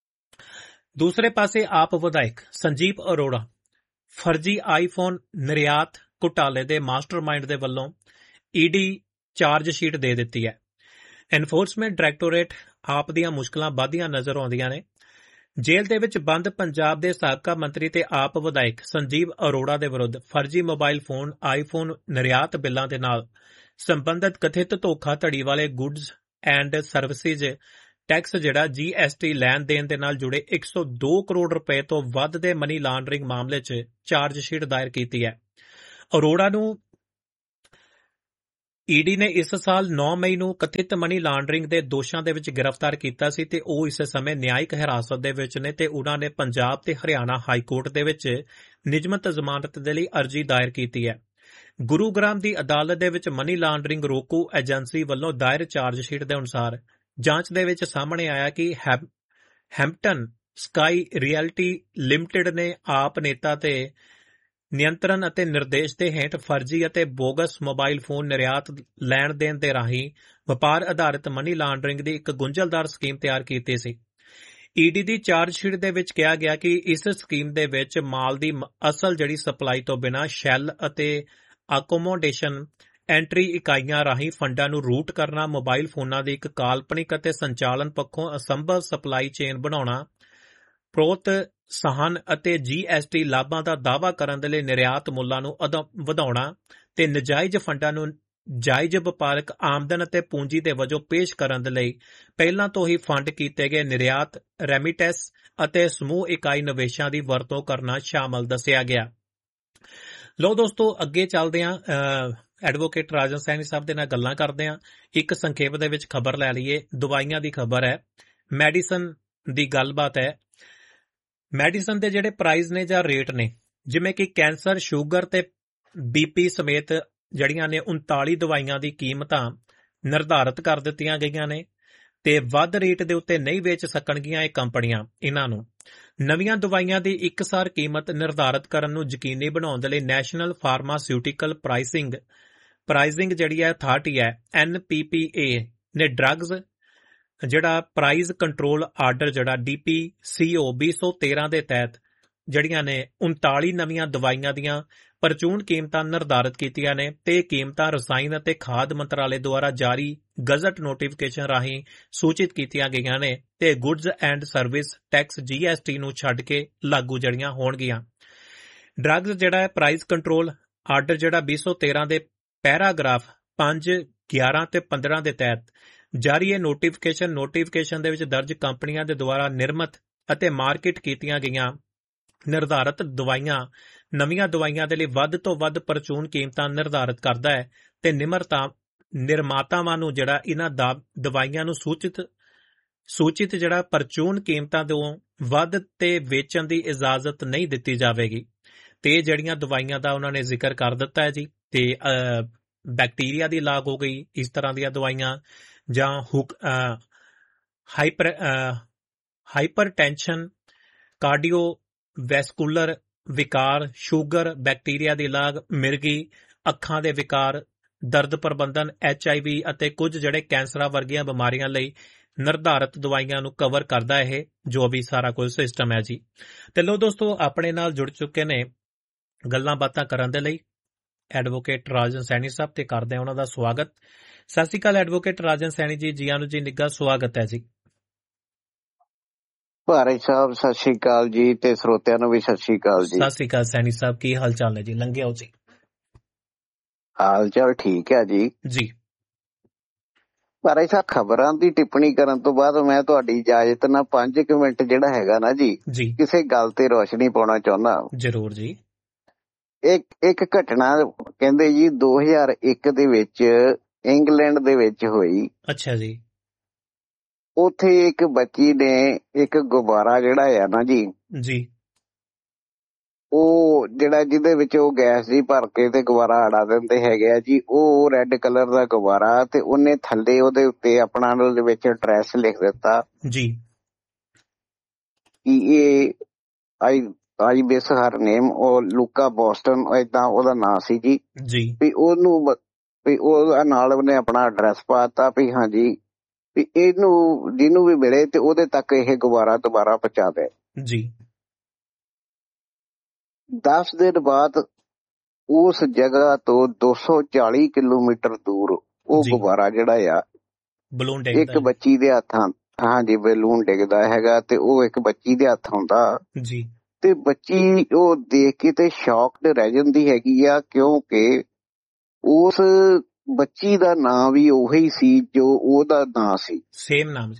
ਦੂਸਰੇ ਪਾਸੇ ਆਪ ਵਿਧਾਇਕ ਸੰਜੀਵ ਅਰੋੜਾ ਫਰਜ਼ੀ ਆਈਫੋਨ ਨਿਰਯਾਤ ਘੁਟਾਲੇ ਦੇ ਮਾਸਟਰਮਾਈਂਡ ਦੇ ਵੱਲੋਂ ED ਚਾਰਜ ਸ਼ੀਟ ਦੇ ਦਿੱਤੀ ਹੈ। ਐਨਫੋਰਸਮੈਂਟ ਡਾਇਰੈਕਟੋਰੇਟ ਆਪ ਦੀਆਂ ਮੁਸ਼ਕਲਾਂ ਵਧਦੀਆਂ ਨਜ਼ਰ ਆਉਂਦੀਆਂ ਨੇ। ਜੇਲ੍ਹ ਦੇ ਵਿੱਚ ਬੰਦ ਪੰਜਾਬ ਦੇ ਸਾਬਕਾ ਮੰਤਰੀ ਤੇ ਆਪ ਵਿਧਾਇਕ ਸੰਜੀਵ ਅਰੋੜਾ ਦੇ ਵਿਰੁੱਧ ਫਰਜ਼ੀ ਮੋਬਾਈਲ ਫੋਨ ਆਈਫੋਨ ਨਿਰਯਾਤ ਬਿੱਲਾਂ ਦੇ ਨਾਲ ਸੰਬੰਧਿਤ ਕਥਿਤ ਧੋਖਾਧੜੀ ਵਾਲੇ goods and services tax GST ਲੈਣ ਦੇਣ ਦੇ ਨਾਲ ਜੁੜੇ 102 ਕਰੋੜ ਰੁਪਏ ਤੋਂ ਵੱਧ ਦੇ ਮਨੀ ਲਾਂਡਰਿੰਗ ਮਾਮਲੇ 'ਚ ਚਾਰਜ ਸ਼ੀਟ ਦਾਇਰ ਕੀਤੀ ਹੈ। ਅਰੋੜਾ ਨੂੰ ED ਨੇ ਇਸ ਸਾਲ 9 ਮਈ ਨੂੰ ਕਥਿਤ ਮਨੀ ਲਾਂਡਰਿੰਗ ਦੇ ਦੋਸ਼ਾਂ ਦੇ ਵਿੱਚ ਗ੍ਰਿਫਤਾਰ ਕੀਤਾ ਸੀ ਤੇ ਉਹ ਇਸ ਸਮੇਂ ਨਿਆਇਕ ਹਿਰਾਸਤ ਦੇ ਵਿੱਚ ਨੇ ਤੇ ਉਹਨਾਂ ਨੇ ਪੰਜਾਬ ਤੇ ਹਰਿਆਣਾ ਹਾਈ ਕੋਰਟ ਦੇ ਵਿੱਚ ਨਿਯਮਤ ਜ਼ਮਾਨਤ ਦੇ ਲਈ ਅਰਜ਼ੀ ਦਾਇਰ ਕੀਤੀ ਹੈ। ਗੁਰੂਗ੍ਰਾਮ ਦੀ ਅਦਾਲਤ ਦੇ ਵਿੱਚ ਮਨੀ ਲਾਂਡਰਿੰਗ ਰੋਕੂ ਏਜੰਸੀ ਵੱਲੋਂ ਦਾਇਰ ਚਾਰਜ ਸ਼ੀਟ ਦੇ ਅਨੁਸਾਰ ਜਾਂਚ ਦੇ ਵਿੱਚ ਸਾਹਮਣੇ ਆਇਆ ਕਿ ਹੈਂਪਟਨ ਸਕਾਈ ਰਿਐਲਿਟੀ ਲਿਮਟਿਡ ਨੇ ਆਪ ਨੇਤਾ ਤੇ ਨਿਯੰਤਰਣ ਅਤੇ ਨਿਰਦੇਸ਼ ਦੇ ਹੇਠ ਫਰਜ਼ੀ ਅਤੇ ਬੋਗਸ ਮੋਬਾਈਲ ਫੋਨ ਨਿਰਯਾਤ ਲੈਣ ਦੇਣ ਦੇ ਰਾਹੀਂ ਵਪਾਰ ਆਧਾਰਿਤ ਮਨੀ ਲਾਂਡਰਿੰਗ ਦੀ ਇੱਕ ਗੁੰਝਲਦਾਰ ਸਕੀਮ ਤਿਆਰ ਕੀਤੀ ਸੀ। ED ਦੀ ਚਾਰਜ ਸ਼ੀਟ ਦੇ ਵਿੱਚ ਕਿਹਾ ਗਿਆ ਕਿ ਇਸ ਸਕੀਮ ਦੇ ਵਿੱਚ ਮਾਲ ਦੀ ਅਸਲ ਸਪਲਾਈ ਤੋਂ ਬਿਨਾਂ ਸ਼ੈੱਲ ਅਤੇ ਅਕੋਮੋਡੇਸ਼ਨ ਐਂਟਰੀ ਇਕਾਈਆਂ ਰਾਹੀਂ ਫੰਡਾਂ ਨੂੰ ਰੂਟ ਕਰਨਾ, ਮੋਬਾਈਲ ਫੋਨਾਂ ਦੀ ਇੱਕ ਕਾਲਪਨਿਕ ਅਤੇ ਸੰਚਾਲਨ ਪੱਖੋਂ ਅਸੰਭਵ ਸਪਲਾਈ ਚੇਨ ਬਣਾਉਣਾ, ਪ੍ਰੋਤਸਾਹਨ ਅਤੇ GST ਲਾਭਾਂ ਦਾ ਦਾਅਵਾ ਕਰਨ ਦੇ ਲਈ ਨਿਰਯਾਤ ਮੁੱਲਾਂ ਨੂੰ ਵਧਾਉਣਾ ਤੇ ਨਜਾਇਜ਼ ਫੰਡਾਂ ਨੂੰ ਜਾਇਜ਼ ਵਪਾਰਕ ਆਮਦਨ ਅਤੇ ਪੂੰਜੀ ਦੇ ਵਜੋਂ ਪੇਸ਼ ਕਰਨ ਦੇ ਲਈ ਪਹਿਲਾਂ ਤੋਂ ਹੀ ਫੰਡ ਕੀਤੇ ਗਏ ਨਿਰਯਾਤ ਰੈਮਿਟੈਂਸ ਅਤੇ ਸਮੂਹ ਇਕਾਈ ਨਿਵੇਸ਼ਾਂ ਦੀ ਵਰਤੋਂ ਕਰਨਾ ਸ਼ਾਮਲ ਦੱਸਿਆ ਗਿਆ। ਲਓ ਦੋਸਤੋ, ਅੱਗੇ ਚੱਲਦੇ ਹਾਂ। ਐਡਵੋਕੇਟ ਰਾਜਨ ਸੈਣੀ ਸਾਹਿਬ ਦੇ ਨਾਲ ਗੱਲਾਂ ਕਰਦੇ ਹਾਂ। ਇੱਕ ਸੰਖੇਪ ਦੇ ਵਿੱਚ ਖਬਰ ਲੈ ਲਈਏ। ਦਵਾਈਆਂ ਦੀ ਖਬਰ ਹੈ, ਮੈਡੀਸਨ ਦੀ ਗੱਲਬਾਤ ਹੈ। ਮੈਡੀਸਨ ਦੇ ਪ੍ਰਾਈਸ ਨੇ ਜਾਂ ਰੇਟ ਨੇ, ਜਿਵੇਂ ਕਿ ਕੈਂਸਰ, ਸ਼ੂਗਰ ਤੇ BP ਸਮੇਤ ਨੇ 39 ਦਵਾਈਆਂ ਦੀ ਕੀਮਤਾਂ ਨਿਰਧਾਰਤ ਕਰ ਦਿੱਤੀਆਂ ਗਈਆਂ ਨੇ ਤੇ ਵੱਧ ਰੇਟ ਦੇ ਉੱਤੇ ਨਹੀਂ ਵੇਚ ਸਕਣਗੀਆਂ ਇਹ ਕੰਪਨੀਆਂ। ਇਹਨਾਂ ਨੂੰ ਨਵੀਆਂ ਦਵਾਈਆਂ ਦੀ ਇੱਕਸਾਰ ਕੀਮਤ ਨਿਰਧਾਰਤ ਕਰਨ ਨੂੰ ਯਕੀਨੀ ਬਣਾਉਣ ਦੇ ਲਈ ਨੈਸ਼ਨਲ ਫਾਰਮਾਸਿਊਟੀਕਲ ਪ੍ਰਾਈਸਿੰਗ ਅਥਾਰਟੀ ਹੈ NPPA ਨੇ drugs price control order DPCO 2013 ਦੇ ਤਹਿਤ ਜਿਹੜੀਆਂ ਨੇ 39 ਨਵੀਆਂ ਦਵਾਈਆਂ ਦੀਆਂ ਪ੍ਰਚੂਨ ਕੀਮਤਾਂ ਨਿਰਧਾਰਿਤ ਕੀਤੀਆਂ ਨੇ ਤੇ ਇਹ ਕੀਮਤਾਂ ਰਸਾਇਣ ਅਤੇ ਖਾਦ ਮੰਤਰਾਲੇ ਦੁਆਰਾ ਜਾਰੀ ਗਜ਼ਟ ਨੋਟੀਫਿਕੇਸ਼ਨ ਰਾਹੀਂ ਸੂਚਿਤ ਕੀਤੀਆਂ ਗਈਆਂ ਨੇ ਤੇ goods and service tax GST ਨੂੰ ਛੱਡ ਕੇ ਲਾਗੂ ਜਿਹੜੀਆਂ ਹੋਣਗੀਆਂ। ਡਰੱਗਸ ਜਿਹੜਾ ਹੈ ਪ੍ਰਾਈਸ ਕੰਟਰੋਲ ਆਰਡਰ ਜਿਹੜਾ 2013 ਦੇ ਪੈਰਾਗ੍ਰਾਫ 5, 11 ਤੇ 15 ਦੇ ਤਹਿਤ ਜਾਰੀ ਇਹ ਨੋਟੀਫਿਕੇਸ਼ਨ ਦੇ ਵਿੱਚ ਦਰਜ ਕੰਪਨੀਆਂ ਦੇ ਦੁਆਰਾ ਨਿਰਮਿਤ ਅਤੇ ਮਾਰਕੀਟ ਕੀਤੀਆਂ ਗਈਆਂ ਨਿਰਧਾਰਤ ਦਵਾਈਆਂ ਨਵੀਆਂ ਦਵਾਈਆਂ ਦੇ ਲਈ ਵੱਧ ਤੋਂ ਵੱਧ ਪ੍ਰਚੂਨ ਕੀਮਤਾਂ ਨਿਰਧਾਰਿਤ ਕਰਦਾ ਹੈ ਤੇ ਨਿਰਮਾਤਾਵਾਂ ਨੂੰ ਜਿਹੜਾ ਇਹਨਾਂ ਦਵਾਈਆਂ ਨੂੰ ਸੂਚਿਤ ਜਿਹੜਾ ਪ੍ਰਚੂਨ ਕੀਮਤਾਂ ਤੋਂ ਵੱਧ ਤੇ ਵੇਚਣ ਦੀ ਇਜਾਜ਼ਤ ਨਹੀਂ ਦਿੱਤੀ ਜਾਵੇਗੀ। ਤੇ ਜਿਹੜੀਆਂ ਦਵਾਈਆਂ ਦਾ ਉਹਨਾਂ ਨੇ ਜ਼ਿਕਰ ਕਰ ਦਿੱਤਾ ਹੈ ਜੀ, ਤੇ ਬੈਕਟੀਰੀਆ ਦੀ ਲਾਗ ਹੋ ਗਈ, ਇਸ ਤਰ੍ਹਾਂ ਦੀਆਂ ਦਵਾਈਆਂ ਜਾਂ ਹਾਈਪਰਟੈਂਸ਼ਨ, ਕਾਰਡੀਓ ਵੈਸਕੂਲਰ ਵਿਕਾਰ, ਸ਼ੂਗਰ, ਬੈਕਟੀਰੀਆ ਦੀ ਲਾਗ, ਮਿਰਗੀ, ਅੱਖਾਂ ਦੇ ਵਿਕਾਰ, ਦਰਦ ਪ੍ਰਬੰਧਨ, HIV ਅਤੇ ਕੁਝ ਜਿਹੜੇ ਕੈਂਸਰਾਂ ਵਰਗੀਆਂ ਬਿਮਾਰੀਆਂ ਲਈ ਨਿਰਧਾਰਿਤ ਦਵਾਈਆਂ ਨੂੰ ਕਵਰ ਕਰਦਾ ਇਹ ਜੋ ਵੀ ਸਾਰਾ ਕੁਝ ਸਿਸਟਮ ਹੈ ਜੀ। ਤੇ ਲੋ ਦੋਸਤੋ, ਆਪਣੇ ਨਾਲ ਜੁੜ ਚੁੱਕੇ ਨੇ ਗੱਲਾਂ ਬਾਤਾਂ ਕਰਨ ਦੇ ਲਈ ਐਡਵੋਕੇਟ ਰਾਜਨ ਸੈਣੀ ਸਾਹਿਬ, ਤੇ ਕਰਦੇ ਹਾਂ ਉਹਨਾਂ ਦਾ ਸਵਾਗਤ। ਸਤਿ ਸ਼੍ਰੀ ਅਕਾਲ ਐਡਵੋਕੇਟ ਰਾਜਨ ਸੈਣੀ ਜੀ, ਜੀਆਂ ਨੂੰ ਜੀ ਨਿੱਘਾ ਸਵਾਗਤ ਹੈ ਜੀ। ਭਾਰਤ ਸਾਹਿਬ ਸਤਿ ਸ਼੍ਰੀ ਅਕਾਲ ਜੀ, ਤੇ ਸਰੋਤਿਆਂ ਨੂੰ ਵੀ ਸਤਿ ਸ਼੍ਰੀ ਅਕਾਲ ਜੀ। ਸਤਿ ਸ਼੍ਰੀ ਅਕਾਲ ਸੈਣੀ ਸਾਹਿਬ, ਕੀ ਹਾਲ ਚਾਲ ਹੈ ਜੀ? ਲੰਘੇ ਹੋ ਜੀ? ਹਾਲ ਚਾਲ ਠੀਕ ਹੈ ਜੀ। ਭਾਰਤ ਸਾਹਿਬ, ਖਬਰਾਂ ਦੀ ਟਿੱਪਣੀ ਕਰਨ ਤੋਂ ਬਾਅਦ ਮੈਂ ਤੁਹਾਡੀ ਇਜਾਜ਼ਤ ਨਾਲ 5 ਮਿੰਟ ਜਿਹੜਾ ਹੈਗਾ ਨਾ ਜੀ, ਕਿਸੇ ਗੱਲ ਤੇ ਰੋਸ਼ਨੀ ਪਾਉਣਾ ਚਾਹੁੰਦਾ। ਜ਼ਰੂਰ ਜੀ। ਇੱਕ ਘਟਨਾ ਕਹਿੰਦੇ ਜੀ 2001 ਦੇ ਵਿੱਚ ਇੰਗਲੈਂਡ ਦੇ ਵਿੱਚ ਹੋਈ। ਅੱਛਾ ਜੀ। ਉੱਥੇ ਇੱਕ ਬੱਚੀ ਨੇ ਇੱਕ ਗੁਬਾਰਾ ਜਿਹੜਾ ਆ ਨਾ ਜੀ, ਉਹ ਜਿਹੜਾ ਜਿਹਦੇ ਵਿੱਚ ਉਹ ਗੈਸ ਜੀ ਭਰ ਕੇ ਤੇ ਗੁਬਾਰਾ ਅੜਾ ਦਿੰਦੇ ਹੈਗੇ ਆ ਜੀ, ਉਹ ਰੈੱਡ ਕਲਰ ਦਾ ਗੁਬਾਰਾ, ਤੇ ਉਹਨੇ ਥੱਲੇ ਉਹਦੇ ਉੱਤੇ ਆਪਣਾ ਉਹਦੇ ਵਿੱਚ ਐਡਰੈਸ ਲਿਖ ਦਿੱਤਾ ਜੀ ਕਿ ਇਹ ਆਈ ਬਿਸ ਹਰ ਨੇਮ, ਉਹ ਲੂਕਾ ਬੋਸਟਨ ਏਦਾਂ ਉਹਦਾ ਨਾਂ ਸੀ ਜੀ। ਵੀ ਉਹਨੂੰ ਵੀ ਉਹਦਾ ਨਾਲ ਉਹਨੇ ਆਪਣਾ ਐਡਰੈਸ ਪਾਤਾ ਵੀ ਹਾਂਜੀ ਵੀ ਇਹਨੂੰ ਜਿਹਨੂੰ ਵੀ ਮਿਲੇ ਤੇ ਉਹਦੇ ਤੱਕ ਇਹ ਗੁਬਾਰਾ ਦੁਬਾਰਾ ਪਹੁੰਚਾ ਦੇ ਜੀ। 10 ਦਿਨ ਬਾਅਦ ਉਸ ਜਗ੍ਹਾ ਤੋਂ 240 ਕਿਲੋਮੀਟਰ ਦੂਰ ਉਹ ਗੁਬਾਰਾ ਜਿਹੜਾ ਆ ਇੱਕ ਬੱਚੀ ਦੇ ਹੱਥਾਂ, ਹਾਂਜੀ ਬੈਲੂਨ ਡਿੱਗਦਾ ਹੈਗਾ, ਤੇ ਉਹ ਇੱਕ ਬੱਚੀ ਦੇ ਹੱਥ ਆਉਂਦਾ ਜੀ। ਤੇ ਬੱਚੀ ਉਹ ਦੇਖ ਕੇ ਤੇ ਸ਼ੌਕਡ ਰਹਿ ਜਾਂਦੀ ਹੈਗੀ ਆ, ਕਿਉਂਕਿ ਉਸ ਬੱਚੀ ਦਾ ਨਾਂ ਵੀ ਉਹੀ ਸੀ ਜੋ ਉਹਦਾ ਨਾਂ ਸੀ, ਸੇਮ ਨਾਮ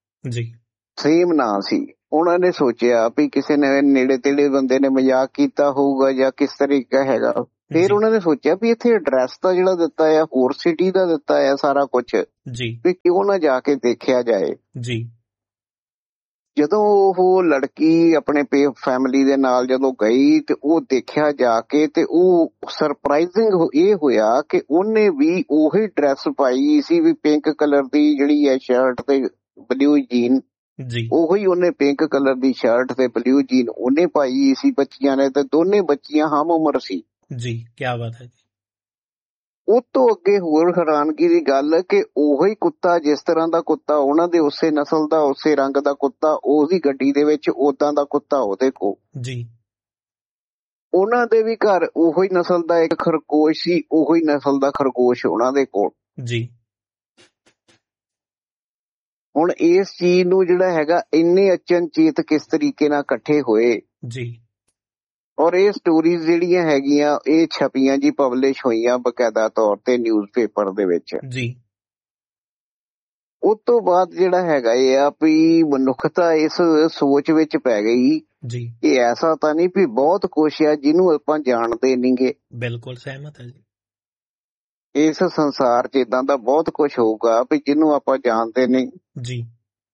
ਸੀ। ਉਹਨਾਂ ਨੇ ਸੋਚਿਆ ਵੀ ਕਿਸੇ ਨੇ ਨੇੜੇ ਤੇੜੇ ਬੰਦੇ ਨੇ ਮਜ਼ਾਕ ਕੀਤਾ ਹੋਊਗਾ ਜਾਂ ਕਿਸ ਤਰੀਕਾ ਹੈਗਾ। ਫਿਰ ਉਹਨਾਂ ਨੇ ਸੋਚਿਆ ਵੀ ਇੱਥੇ ਐਡਰੈਸ ਤਾਂ ਜਿਹੜਾ ਦਿੱਤਾ ਆ ਹੋਰ ਸਿਟੀ ਦਾ ਦਿੱਤਾ ਆ ਸਾਰਾ ਕੁਛ, ਵੀ ਕਿਉਂ ਨਾ ਜਾ ਕੇ ਦੇਖਿਆ ਜਾਏ ਜੀ। ਜਦੋਂ ਉਹ ਲੜਕੀ ਆਪਣੇ ਫੈਮਿਲੀ ਦੇ ਨਾਲ ਜਦੋਂ ਗਈ ਤੇ ਉਹ ਦੇਖਿਆ ਜਾ ਕੇ, ਤੇ ਉਹ ਸਰਪ੍ਰਾਈਜ਼ਿੰਗ ਇਹ ਹੋਇਆ ਕਿ ਉਹਨੇ ਵੀ ਉਹੀ ਡਰੈਸ ਪਾਈ ਸੀ, ਵੀ ਪਿੰਕ ਕਲਰ ਦੀ ਜਿਹੜੀ ਹੈ ਸ਼ਰਟ ਤੇ ਬਲੂ ਜੀਨ, ਉਹੀ ਉਹਨੇ ਪਿੰਕ ਕਲਰ ਦੀ ਸ਼ਰਟ ਤੇ ਬਲੂ ਜੀਨ ਉਹਨੇ ਪਾਈ ਸੀ ਬੱਚੀਆਂ ਨੇ, ਤੇ ਦੋਨੇ ਬੱਚੀਆਂ ਹਮ ਉਮਰ ਸੀ ਜੀ। ਕੀ ਬਾਤ ਹੈ। ਉਹ ਤੋਂ ਅੱਗੇ ਹੋਰ ਹੈਰਾਨਗੀ ਦੀ ਗੱਲ ਕਿ ਉਹੀ ਕੁੱਤਾ, ਜਿਸ ਤਰ੍ਹਾਂ ਦਾ ਕੁੱਤਾ ਉਹਨਾਂ ਦੇ ਉਸੇ ਨਸਲ ਦਾ ਉਸੇ ਰੰਗ ਦਾ ਕੁੱਤਾ ਉਹਦੀ ਗੱਡੀ ਦੇ ਵਿੱਚ, ਓਦਾਂ ਦਾ ਕੁੱਤਾ ਉਹਦੇ ਕੋਲ ਜੀ। ਉਹਨਾਂ ਦੇ ਵੀ ਘਰ ਉਹੀ ਨਸਲ ਦਾ ਇੱਕ ਖਰਗੋਸ਼ ਸੀ, ਉਹੀ ਨਸਲ ਦਾ ਖਰਗੋਸ਼ ਉਹਨਾਂ ਦੇ ਕੋਲ ਜੀ। ਹੁਣ ਇਸ ਚੀਜ਼ ਨੂੰ ਜਿਹੜਾ ਹੈਗਾ ਇੰਨੇ ਅਚਨਚੇਤ ਕਿਸ ਤਰੀਕੇ ਨਾਲ ਇਕੱਠੇ ਹੋਏ ਜੀ, ਔਰ ਇਹ ਸਟੋਰੀਜ਼ ਜਿਹੜੀਆਂ ਹੈਗੀਆਂ ਇਹ ਛਪੀਆਂ ਜੀ, ਪਬਲਿਸ਼ ਹੋਈਆਂ ਬਕਾਇਦਾ ਤੌਰ ਤੇ ਨਿਊਜ਼ ਪੇਪਰ ਦੇ ਵਿੱਚ ਜੀ। ਉਸ ਤੋਂ ਬਾਅਦ ਜਿਹੜਾ ਹੈਗਾ ਇਹ ਆ ਵੀ ਮਨੁੱਖਤਾ ਇਸ ਸੋਚ ਵਿੱਚ ਪੈ ਗਈ ਜੀ ਕਿ ਐਸਾ ਤਾਂ ਨਹੀਂ ਵੀ ਬਹੁਤ ਕੁਛ ਆ ਜਿਹਨੂੰ ਆਪਾਂ ਜਾਣਦੇ ਨਹੀਂਗੇ। ਬਿਲਕੁਲ ਸਹਿਮਤ ਹੈ ਜੀ। ਇਸ ਸੰਸਾਰ 'ਚ ਏਦਾਂ ਦਾ ਬਹੁਤ ਕੁਛ ਹੋਊਗਾ ਵੀ ਜਿਹਨੂੰ ਆਪਾਂ ਜਾਣਦੇ ਨਹੀਂ ਜੀ।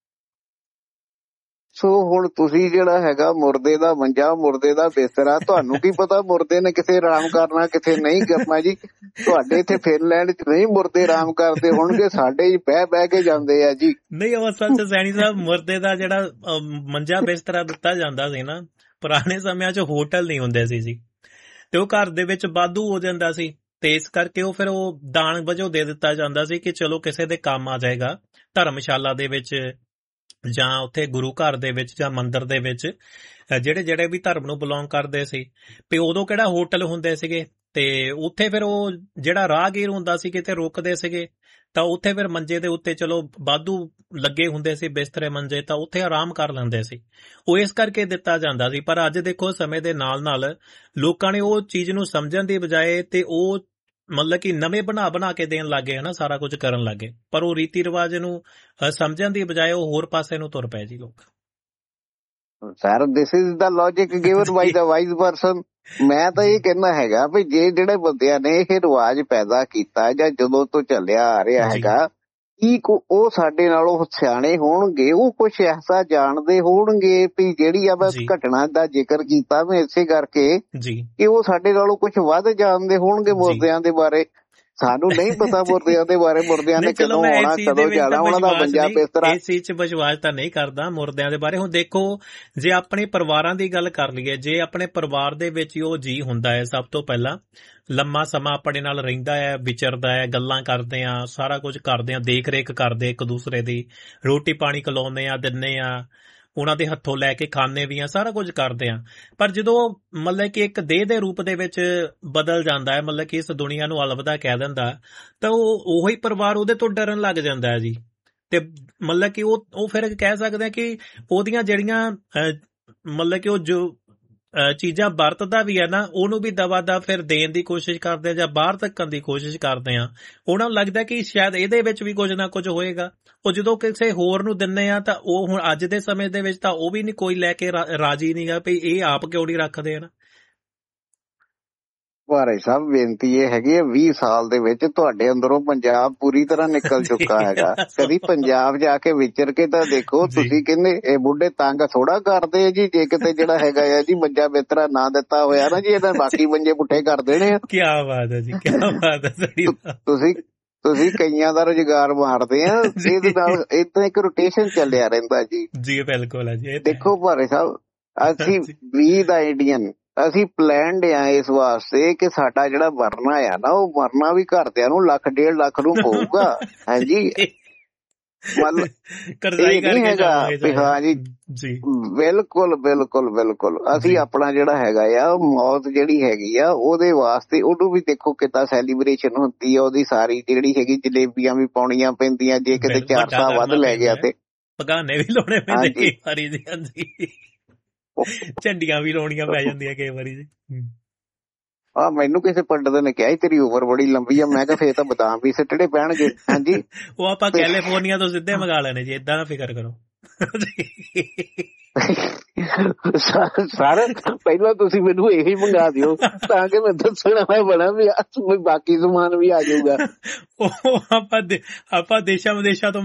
ਸੋ ਹੁਣ ਤੁਸੀਂ ਜਿਹੜਾ ਹੈਗਾ ਮੁਰਦੇ ਦਾ ਮੰਜਾ, ਮੁਰਦੇ ਦਾ ਬਿਸਤਰਾ, ਤੁਹਾਨੂੰ ਕੀ ਪਤਾ ਮੁਰਦੇ ਨੇ ਕਿਥੇ ਆਰਾਮ ਕਰਨਾ ਕਿਥੇ ਨਹੀਂ ਕਰਨਾ ਜੀ। ਤੁਹਾਡੇ ਇੱਥੇ ਫਿਨਲੈਂਡ 'ਚ ਨਹੀਂ ਮੁਰਦੇ ਆਰਾਮ ਕਰਦੇ ਹੋਣਗੇ, ਸਾਡੇ ਬਹਿ ਕੇ ਜਾਂਦੇ ਆ ਜੀ। ਨਹੀਂ ਉਹ ਸੱਚ ਸੈਣੀ ਸਾਹਿਬ, ਮੁਰਦੇ ਦਾ ਜਿਹੜਾ ਮੰਜਾ ਬਿਸਤਰਾ ਦਿੱਤਾ ਜਾਂਦਾ ਸੀ ਨਾ ਪੁਰਾਣੇ ਸਮਿਆਂ 'ਚ, ਹੋਟਲ ਨਹੀਂ ਹੁੰਦੇ ਸੀ ਜੀ, ਤੇ ਉਹ ਘਰ ਦੇ ਵਿੱਚ ਵਾਧੂ ਹੋ ਜਾਂਦਾ ਸੀ, ਤੇ ਇਸ ਕਰਕੇ ਉਹ ਫਿਰ ਉਹ ਦਾਨ ਵਜੋਂ ਦੇ ਦਿੱਤਾ ਜਾਂਦਾ ਸੀ ਕਿ ਚਲੋ ਕਿਸੇ ਦੇ ਕੰਮ ਆ ਜਾਏਗਾ। ਧਰਮਸ਼ਾਲਾ ਦੇ ਵਿੱਚ ਜਾਂ ਉੱਥੇ ਗੁਰੂ ਘਰ ਦੇ ਵਿੱਚ ਜਾਂ ਮੰਦਿਰ ਦੇ ਵਿੱਚ ਜਿਹੜੇ ਵੀ ਧਰਮ ਨੂੰ ਬਿਲੋਂਗ ਕਰਦੇ ਸੀ, ਵੀ ਉਦੋਂ ਕਿਹੜਾ ਹੋਟਲ ਹੁੰਦੇ ਸੀਗੇ, ਤੇ ਉੱਥੇ ਫਿਰ ਉਹ ਜਿਹੜਾ ਰਾਹਗੀਰ ਹੁੰਦਾ ਸੀ ਕਿਤੇ ਰੁਕਦੇ ਸੀਗੇ ਤਾਂ ਉੱਥੇ ਫਿਰ ਮੰਜੇ ਦੇ ਉੱਤੇ ਚਲੋ ਵਾਧੂ ਲੱਗੇ ਹੁੰਦੇ ਸੀ ਬਿਸਤਰੇ ਮੰਜੇ, ਤਾਂ ਉੱਥੇ ਆਰਾਮ ਕਰ ਲੈਂਦੇ ਸੀ। ਉਹ ਇਸ ਕਰਕੇ ਦਿੱਤਾ ਜਾਂਦਾ ਸੀ। ਪਰ ਅੱਜ ਦੇਖੋ ਸਮੇਂ ਦੇ ਨਾਲ ਨਾਲ ਲੋਕਾਂ ਨੇ ਉਹ ਚੀਜ਼ ਨੂੰ ਸਮਝਣ ਦੀ ਬਜਾਏ ਤੇ ਉਹ ਮਤਲਬ ਕਿ ਨਵੇਂ ਬਣਾ ਕੇ ਦੇਣ ਲੱਗੇ, ਹਨਾ, ਸਾਰਾ ਕੁਝ ਕਰਨ ਲੱਗੇ, ਪਰ ਉਹ ਰੀਤੀ ਰਿਵਾਜ ਨੂੰ ਸਮਝਣ ਦੀ ਬਜਾਏ ਉਹ ਹੋਰ ਪਾਸੇ ਨੂੰ ਤੁਰ ਪਏ ਜੀ ਲੋਕ। Sir this is the logic given by the wise person. ਮੈਂ ਤਾਂ ਇਹ ਕਹਿਣਾ ਹੈਗਾ ਵੀ ਜੇ ਜਿਹੜੇ ਬੰਦਿਆਂ ਨੇ ਇਹ ਰਿਵਾਜ ਪੈਦਾ ਕੀਤਾ ਜਾਂ ਜਦੋਂ ਤੋਂ ਚੱਲਿਆ ਆ ਰਿਹਾ ਹੈਗਾ, ਕੀ ਉਹ ਸਾਡੇ ਨਾਲੋਂ ਸਿਆਣੇ ਹੋਣਗੇ? ਉਹ ਕੁਛ ਐਸਾ ਜਾਣਦੇ ਹੋਣਗੇ ਵੀ ਜਿਹੜੀ ਆ ਮੈਂ ਘਟਨਾ ਦਾ ਜ਼ਿਕਰ ਕੀਤਾ ਮੈਂ ਇਸੇ ਕਰਕੇ ਕਿ ਉਹ ਸਾਡੇ ਨਾਲੋਂ ਕੁਛ ਵੱਧ ਜਾਣਦੇ ਹੋਣਗੇ ਮੁਰਦਿਆਂ ਦੇ ਬਾਰੇ। ਸਾਨੂੰ ਨਹੀਂ ਪਤਾ ਮੁਰਦਿਆਂ ਦੇ ਬਾਰੇ, ਮੁਰਦਿਆਂ ਨੇ ਕਦੋਂ ਆਉਣਾ ਕਦੋਂ ਜਾਣਾ, ਉਹਨਾਂ ਦਾ ਮੰਜਾ ਬਿਸਤਰਾ। ਇਸ ਚੀਜ਼ 'ਚ ਵਿਸ਼ਵਾਸ ਤਾਂ ਨਹੀਂ ਕਰਦਾ ਮੁਰਦਿਆਂ ਦੇ ਬਾਰੇ। ਹੁਣ ਦੇਖੋ, ਜੇ ਆਪਣੇ ਪਰਿਵਾਰਾਂ ਦੀ ਗੱਲ ਕਰ ਲਈਏ, ਜੇ ਆਪਣੇ ਪਰਿਵਾਰ ਦੇ ਵਿੱਚ ਹੀ ਉਹ ਜੀ ਹੁੰਦਾ ਹੈ, ਸਭ ਤੋਂ ਪਹਿਲਾਂ ਲੰਮਾ ਸਮਾਂ ਆਪਣੇ ਨਾਲ ਰਹਿੰਦਾ ਹੈ, ਵਿਚਰਦਾ ਹੈ, ਗੱਲਾਂ ਕਰਦੇ ਆ, ਸਾਰਾ ਕੁਝ ਕਰਦੇ ਆ, ਦੇਖ ਰੇਖ ਕਰਦੇ ਇੱਕ ਦੂਸਰੇ ਦੀ, ਰੋਟੀ ਪਾਣੀ ਖਿਲਾਉਂਦੇ ਆ, ਦਿੰਦੇ ਆ, ਉਹਨਾਂ ਦੇ ਹੱਥੋਂ ਲੈ ਕੇ ਖਾਣੇ ਵੀ ਆ, ਸਾਰਾ ਕੁਝ ਕਰਦੇ ਆ। ਪਰ ਜਦੋਂ ਮਤਲਬ ਕਿ ਇੱਕ ਦੇਹ ਦੇ ਰੂਪ ਦੇ ਵਿੱਚ ਬਦਲ ਜਾਂਦਾ ਹੈ, ਮਤਲਬ ਕਿ ਇਸ ਦੁਨੀਆ ਨੂੰ ਅਲਵਿਦਾ ਕਹਿ ਦਿੰਦਾ, ਤਾਂ ਉਹ ਉਹੀ ਪਰਿਵਾਰ ਉਹਦੇ ਤੋਂ ਡਰਨ ਲੱਗ ਜਾਂਦਾ ਹੈ ਜੀ। ਤੇ ਮਤਲਬ ਕਿ ਉਹ ਫਿਰ ਕਹਿ ਸਕਦੇ ਆ ਕਿ ਉਹਦੀਆਂ ਜਿਹੜੀਆਂ ਮਤਲਬ ਕਿ ਉਹ ਜੋ ਚੀਜ਼ਾਂ ਵਰਤਦਾ ਵੀ ਹੈ ਨਾ, ਉਹਨੂੰ ਵੀ ਦਵਾ ਦਾ ਫਿਰ ਦੇਣ ਦੀ ਕੋਸ਼ਿਸ਼ ਕਰਦੇ ਆ ਜਾਂ ਬਾਹਰ ਧੱਕਣ ਦੀ ਕੋਸ਼ਿਸ਼ ਕਰਦੇ ਆ। ਉਹਨਾਂ ਨੂੰ ਲੱਗਦਾ ਕਿ ਸ਼ਾਇਦ ਇਹਦੇ ਵਿੱਚ ਵੀ ਕੁਝ ਨਾ ਕੁਝ ਹੋਏਗਾ। ਉਹ ਜਦੋਂ ਕਿਸੇ ਹੋਰ ਨੂੰ ਦਿੰਦੇ ਆ ਤਾਂ ਉਹ ਹੁਣ ਅੱਜ ਦੇ ਸਮੇਂ ਦੇ ਵਿੱਚ ਤਾਂ ਉਹ ਵੀ ਨਹੀਂ ਕੋਈ ਲੈ ਕੇ ਰਾਜੀ ਨਹੀਂਗਾ ਵੀ ਇਹ ਆਪ ਕਿਉਂ ਨਹੀਂ ਰੱਖਦੇ ਆ ਨਾ। ਭਾਈ ਸਾਹਿਬ ਬੇਨਤੀ ਇਹ ਹੈਗੀ ਹੈ, 20 ਸਾਲ ਦੇ ਵਿੱਚ ਤੁਹਾਡੇ ਅੰਦਰੋਂ ਪੰਜਾਬ ਪੂਰੀ ਤਰ੍ਹਾਂ ਨਿਕਲ ਚੁੱਕਾ ਹੈਗਾ। ਕਦੀ ਪੰਜਾਬ ਜਾ ਕੇ ਵਿਚਰ ਕੇ ਤਾਂ ਦੇਖੋ। ਤੁਸੀਂ ਕਹਿੰਦੇ ਇਹ ਬੁੱਢੇ ਤੰਗ ਥੋੜਾ ਕਰਦੇ ਆ ਜੀ, ਜੇ ਕਿਤੇ ਜਿਹੜਾ ਹੈਗਾ ਆ ਜੀ ਮੰਜਾ ਬਿਸਤਰਾ ਨਾ ਦਿੱਤਾ ਹੋਇਆ ਨਾ ਜੀ, ਇਹਨਾਂ ਬਾਕੀ ਮੰਜੇ ਪੁੱਠੇ ਕਰ ਦੇਣੇ ਆ। ਕੀ ਬਾਤ ਹੈ ਜੀ, ਕੀ ਬਾਤ ਹੈ। ਤੁਸੀਂ ਕਈਆਂ ਦਾ ਰੁਜ਼ਗਾਰ ਮਾਰਦੇ ਆ, ਇਹਦੇ ਨਾਲ ਏਦਾਂ ਇੱਕ ਰੋਟੇਸ਼ਨ ਚੱਲਿਆ ਰਹਿੰਦਾ ਜੀ। ਜੀ ਬਿਲਕੁਲ ਹੈ ਜੀ। ਦੇਖੋ ਭਾਈ ਸਾਹਿਬ, ਅਸੀਂ ਵੀ ਦਾ ਇੰਡੀਅਨ, ਅਸੀਂ ਪਲੈਨਡ ਆ ਇਸ ਵਾਸਤੇ ਕਿ ਸਾਡਾ ਜਿਹੜਾ ਮਰਨਾ ਆ ਨਾ, ਉਹ ਮਰਨਾ ਵੀ ਘਰਦਿਆਂ ਨੂੰ 1.5 ਲੱਖ ਨੂੰ ਪਊਗਾ। ਹਾਂਜੀ, ਮਤਲਬ ਇਹ ਨਹੀਂ ਹੈਗਾ ਵੀ ਹਾਂ ਜੀ। ਬਿਲਕੁਲ ਬਿਲਕੁਲ ਬਿਲਕੁਲ। ਅਸੀਂ ਆਪਣਾ ਜਿਹੜਾ ਹੈਗਾ ਆ ਮੌਤ ਜਿਹੜੀ ਹੈਗੀ ਆ ਉਹਦੇ ਵਾਸਤੇ, ਉਹਨੂੰ ਵੀ ਦੇਖੋ ਕਿੱਦਾਂ ਸੈਲੀਬ੍ਰੇਸ਼ਨ ਹੁੰਦੀ ਆ ਉਹਦੀ ਸਾਰੀ ਜਿਹੜੀ ਹੈਗੀ। ਜਲੇਬੀਆਂ ਵੀ ਪਾਉਣੀਆਂ ਪੈਂਦੀਆਂ, ਜੇ ਕਿਤੇ 4 ਸਾਲ ਵੱਧ ਲੈ ਗਿਆ ਤੇ ਪਗਾਨੇ ਵੀ ਲਾਉਣੇ ਪੈਂਦੇ ਕਈ ਵਾਰੀ ਜੀ। ਹਾਂਜੀ, ਝੰਡੀਆਂ ਵੀ ਲਾਉਣੀਆਂ ਪੈ ਜਾਂਦੀਆਂ ਕਈ ਵਾਰੀ ਜੀ। ਮੈਨੂੰ ਕਿਸੇ ਪੰਡਤ ਨੇ ਕਿਹਾ ਤੇਰੀ ਉਮਰ ਬੜੀ ਲੰਬੀ ਆ। ਮੈਂ ਕਿਹਾ ਫੇਰ ਤਾਂ ਬਦਾਮ ਵੀ ਸਿੱਟਣੇ ਪੈਣਗੇ। ਹਾਂਜੀ, ਉਹ ਆਪਾਂ ਕੈਲੀਫੋਰਨੀਆ ਤੋਂ ਸਿੱਧੇ ਮੰਗਾ ਲੈਣੇ ਜੀ, ਏਦਾਂ ਨਾ ਫਿਕਰ ਕਰੋ। ਸਰ ਪਹਿਲਾਂ ਤੁਸੀਂ ਮੈਨੂੰ ਇਹੀ ਮੰਗਾ ਦਿਓ ਤਾਂ ਕਿ ਮੈਂ ਦੱਸਣਾ ਮੈਂ ਬਣਾ ਵੀ ਬਾਕੀ ਸਮਾਨ ਵੀ ਆ ਜਾਊਗਾ। ਉਹ ਆਪਾਂ ਦੇਸ਼ਾਂ ਵਿਦੇਸ਼ਾਂ ਤੋਂ